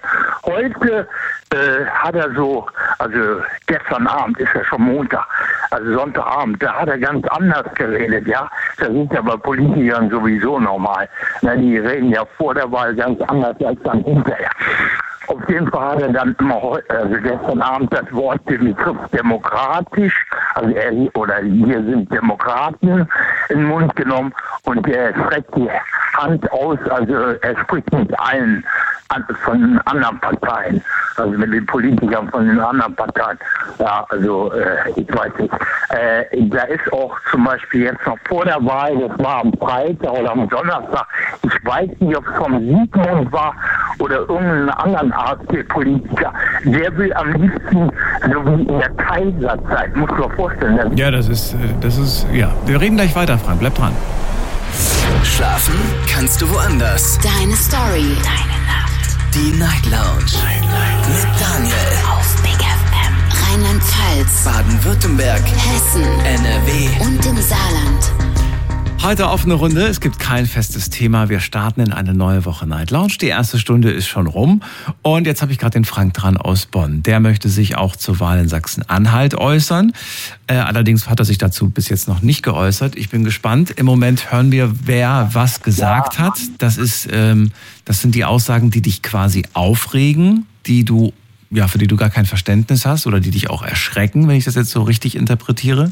Heute hat er so, also gestern Abend ist ja schon Montag, also Sonntagabend, da hat er ganz anders geredet, ja. Das ist ja bei Politikern sowieso normal. Na, die reden ja vor der Wahl ganz anders als dann hinterher. Auf jeden Fall hat er dann immer also gestern Abend das Wort, den Begriff demokratisch, also wir sind Demokraten in den Mund genommen und er streckt die Hand aus, also er spricht mit allen von den anderen Parteien, also mit den Politikern von den anderen Parteien. Ja, also ich weiß nicht. Da ist auch zum Beispiel jetzt noch vor der Wahl, das war am Freitag oder am Donnerstag, ich weiß nicht, ob es vom Sigmund war oder irgendeinen anderen AfD-Politiker, der will am liebsten, so wie in der Kaiserzeit, muss man vorstellen. Ja, das ist, ja. Wir reden gleich weiter, Frank, bleib dran. Schlafen kannst du woanders. Deine Story. Deine Nacht. Die Night Lounge. Mit Daniel. Auf Big FM. Rheinland-Pfalz. Baden-Württemberg. Hessen. NRW. Und im Saarland. Heute offene Runde, es gibt kein festes Thema. Wir starten in eine neue Woche Night Lounge. Die erste Stunde ist schon rum. Und jetzt habe ich gerade den Frank dran aus Bonn. Der möchte sich auch zur Wahl in Sachsen-Anhalt äußern. Allerdings hat er sich dazu bis jetzt noch nicht geäußert. Ich bin gespannt. Im Moment hören wir, wer was gesagt hat. Das sind die Aussagen, die dich quasi aufregen, für die du gar kein Verständnis hast oder die dich auch erschrecken, wenn ich das jetzt so richtig interpretiere.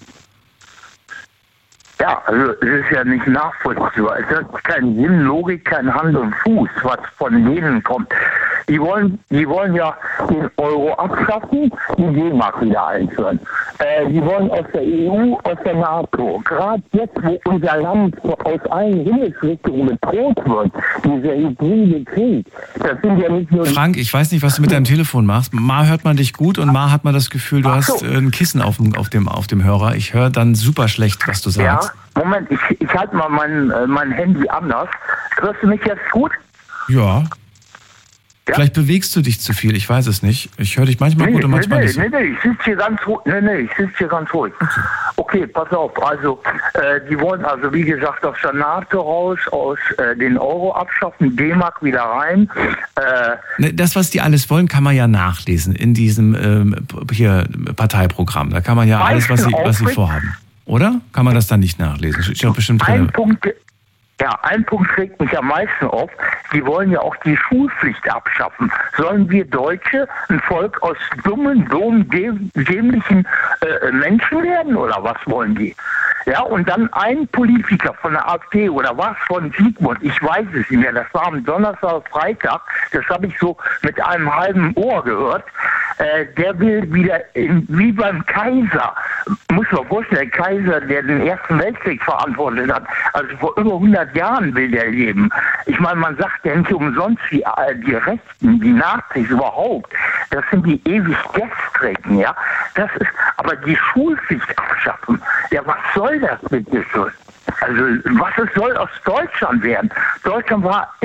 Ja, also es ist ja nicht nachvollziehbar. Es hat keinen Sinn, Logik, kein Hand und Fuß, was von denen kommt. Die wollen ja den Euro abschaffen, die D-Mark wieder einführen. Die wollen aus der EU, aus der NATO. Gerade jetzt, wo unser Land aus allen Himmelsrichtungen bedroht wird, dieser hybride Krieg, das sind ja nicht nur... Frank, ich weiß nicht, was du mit deinem Telefon machst. Mal hört man dich gut und mal hat man das Gefühl, du hast ein Kissen auf dem Hörer. Ich höre dann super schlecht, was du sagst. Ja, Moment, ich halte mal mein Handy anders. Hörst du mich jetzt gut? Ja. Vielleicht bewegst du dich zu viel, ich weiß es nicht. Ich höre dich manchmal gut und manchmal nicht. Nee, ich sitze hier ganz ruhig. Ich sitze hier ganz ruhig. Okay, pass auf. Also, die wollen also, wie gesagt, aus der NATO raus, aus den Euro abschaffen, D-Mark wieder rein. Das, was die alles wollen, kann man ja nachlesen in diesem Parteiprogramm. Da kann man ja alles, was sie vorhaben. Oder? Kann man das dann nicht nachlesen? Ich glaube bestimmt ein Punkt regt mich am meisten auf. Die wollen ja auch die Schulpflicht abschaffen. Sollen wir Deutsche ein Volk aus dummen, dämlichen Menschen werden? Oder was wollen die? Ja, und dann ein Politiker von der AfD oder was von Sigmund, ich weiß es nicht mehr, das war am Donnerstag, Freitag, das habe ich so mit einem halben Ohr gehört, der will wieder wie beim Kaiser, muss man vorstellen, der Kaiser, der den Ersten Weltkrieg verantwortet hat, also vor über 100 Jahren will der leben. Ich meine, man sagt ja nicht umsonst, die Rechten, die Nazis überhaupt, das sind die ewig Gestrigen, ja. Das ist, aber die Schulpflicht abschaffen, ja, was soll das bitte schon? Also, was es soll aus Deutschland werden? Deutschland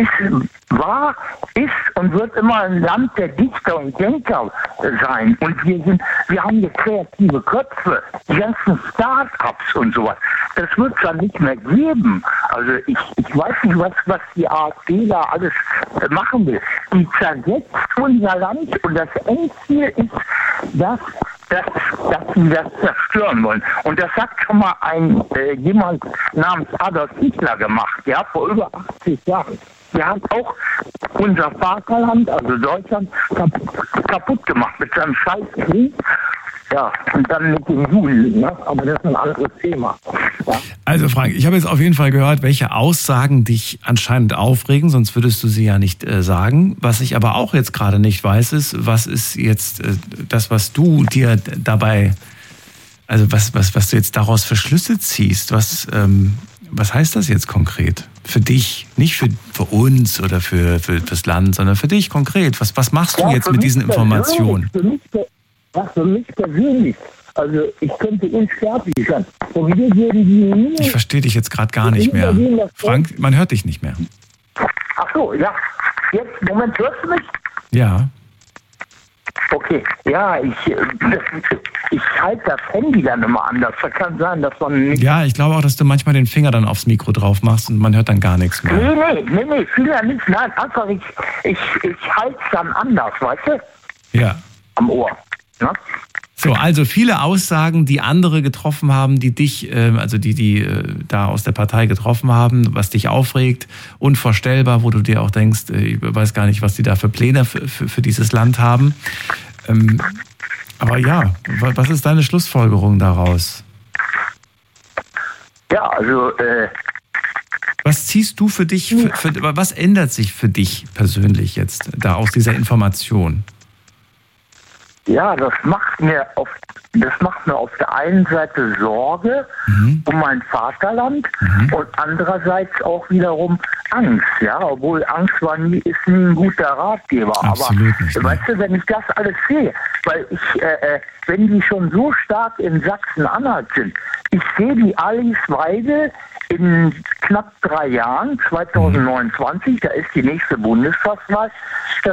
ist und wird immer ein Land der Dichter und Denker sein. Und wir haben hier kreative Köpfe, die ganzen Start-ups und sowas. Das wird es dann nicht mehr geben. Also, ich weiß nicht, was die AfD da alles machen will. Die zersetzt unser Land und das Endziel ist, dass sie das zerstören wollen. Und das hat schon mal jemand namens Adolf Hitler gemacht, ja, vor über 80 Jahren. Der hat auch unser Vaterland, also Deutschland, kaputt gemacht mit seinem Scheißkrieg. Ja, und dann mit den Juden, ne? Aber das ist ein anderes Thema. Ja. Also Frank, ich habe jetzt auf jeden Fall gehört, welche Aussagen dich anscheinend aufregen, sonst würdest du sie ja nicht sagen. Was ich aber auch jetzt gerade nicht weiß, ist, was ist jetzt das, was du dir dabei, also was du jetzt daraus für Schlüsse ziehst, was heißt das jetzt konkret? Für dich, nicht für uns oder fürs Land, sondern für dich konkret. Was machst du jetzt mit diesen Informationen? Für mich persönlich, also ich könnte unsterblich sein. Ich verstehe dich jetzt gerade gar nicht mehr. Frank, man hört dich nicht mehr. Ach so, ja. Jetzt, Moment, hörst du mich? Ja. Okay, ja, ich halte das Handy dann immer anders. Das kann sein, dass man nicht... Ja, ich glaube auch, dass du manchmal den Finger dann aufs Mikro drauf machst und man hört dann gar nichts mehr. Nee, Finger nicht. Nein, einfach ich halte es dann anders, weißt du? Ja. Am Ohr. Ne? So, also viele Aussagen, die andere getroffen haben, die dich, die da aus der Partei getroffen haben, was dich aufregt, unvorstellbar, wo du dir auch denkst, ich weiß gar nicht, was die da für Pläne für dieses Land haben. Aber ja, was ist deine Schlussfolgerung daraus? Ja, also... Was ziehst du für dich, was ändert sich für dich persönlich jetzt da aus dieser Information? Ja, das macht mir auf der einen Seite Sorge um mein Vaterland und andererseits auch wiederum Angst, ja, obwohl Angst ist nie ein guter Ratgeber. Absolut aber nicht, weißt du, wenn ich das alles sehe, weil wenn die schon so stark in Sachsen-Anhalt sind, ich sehe die Alice Weidel in knapp 3 Jahren, 2029, da ist die nächste Bundestagswahl, da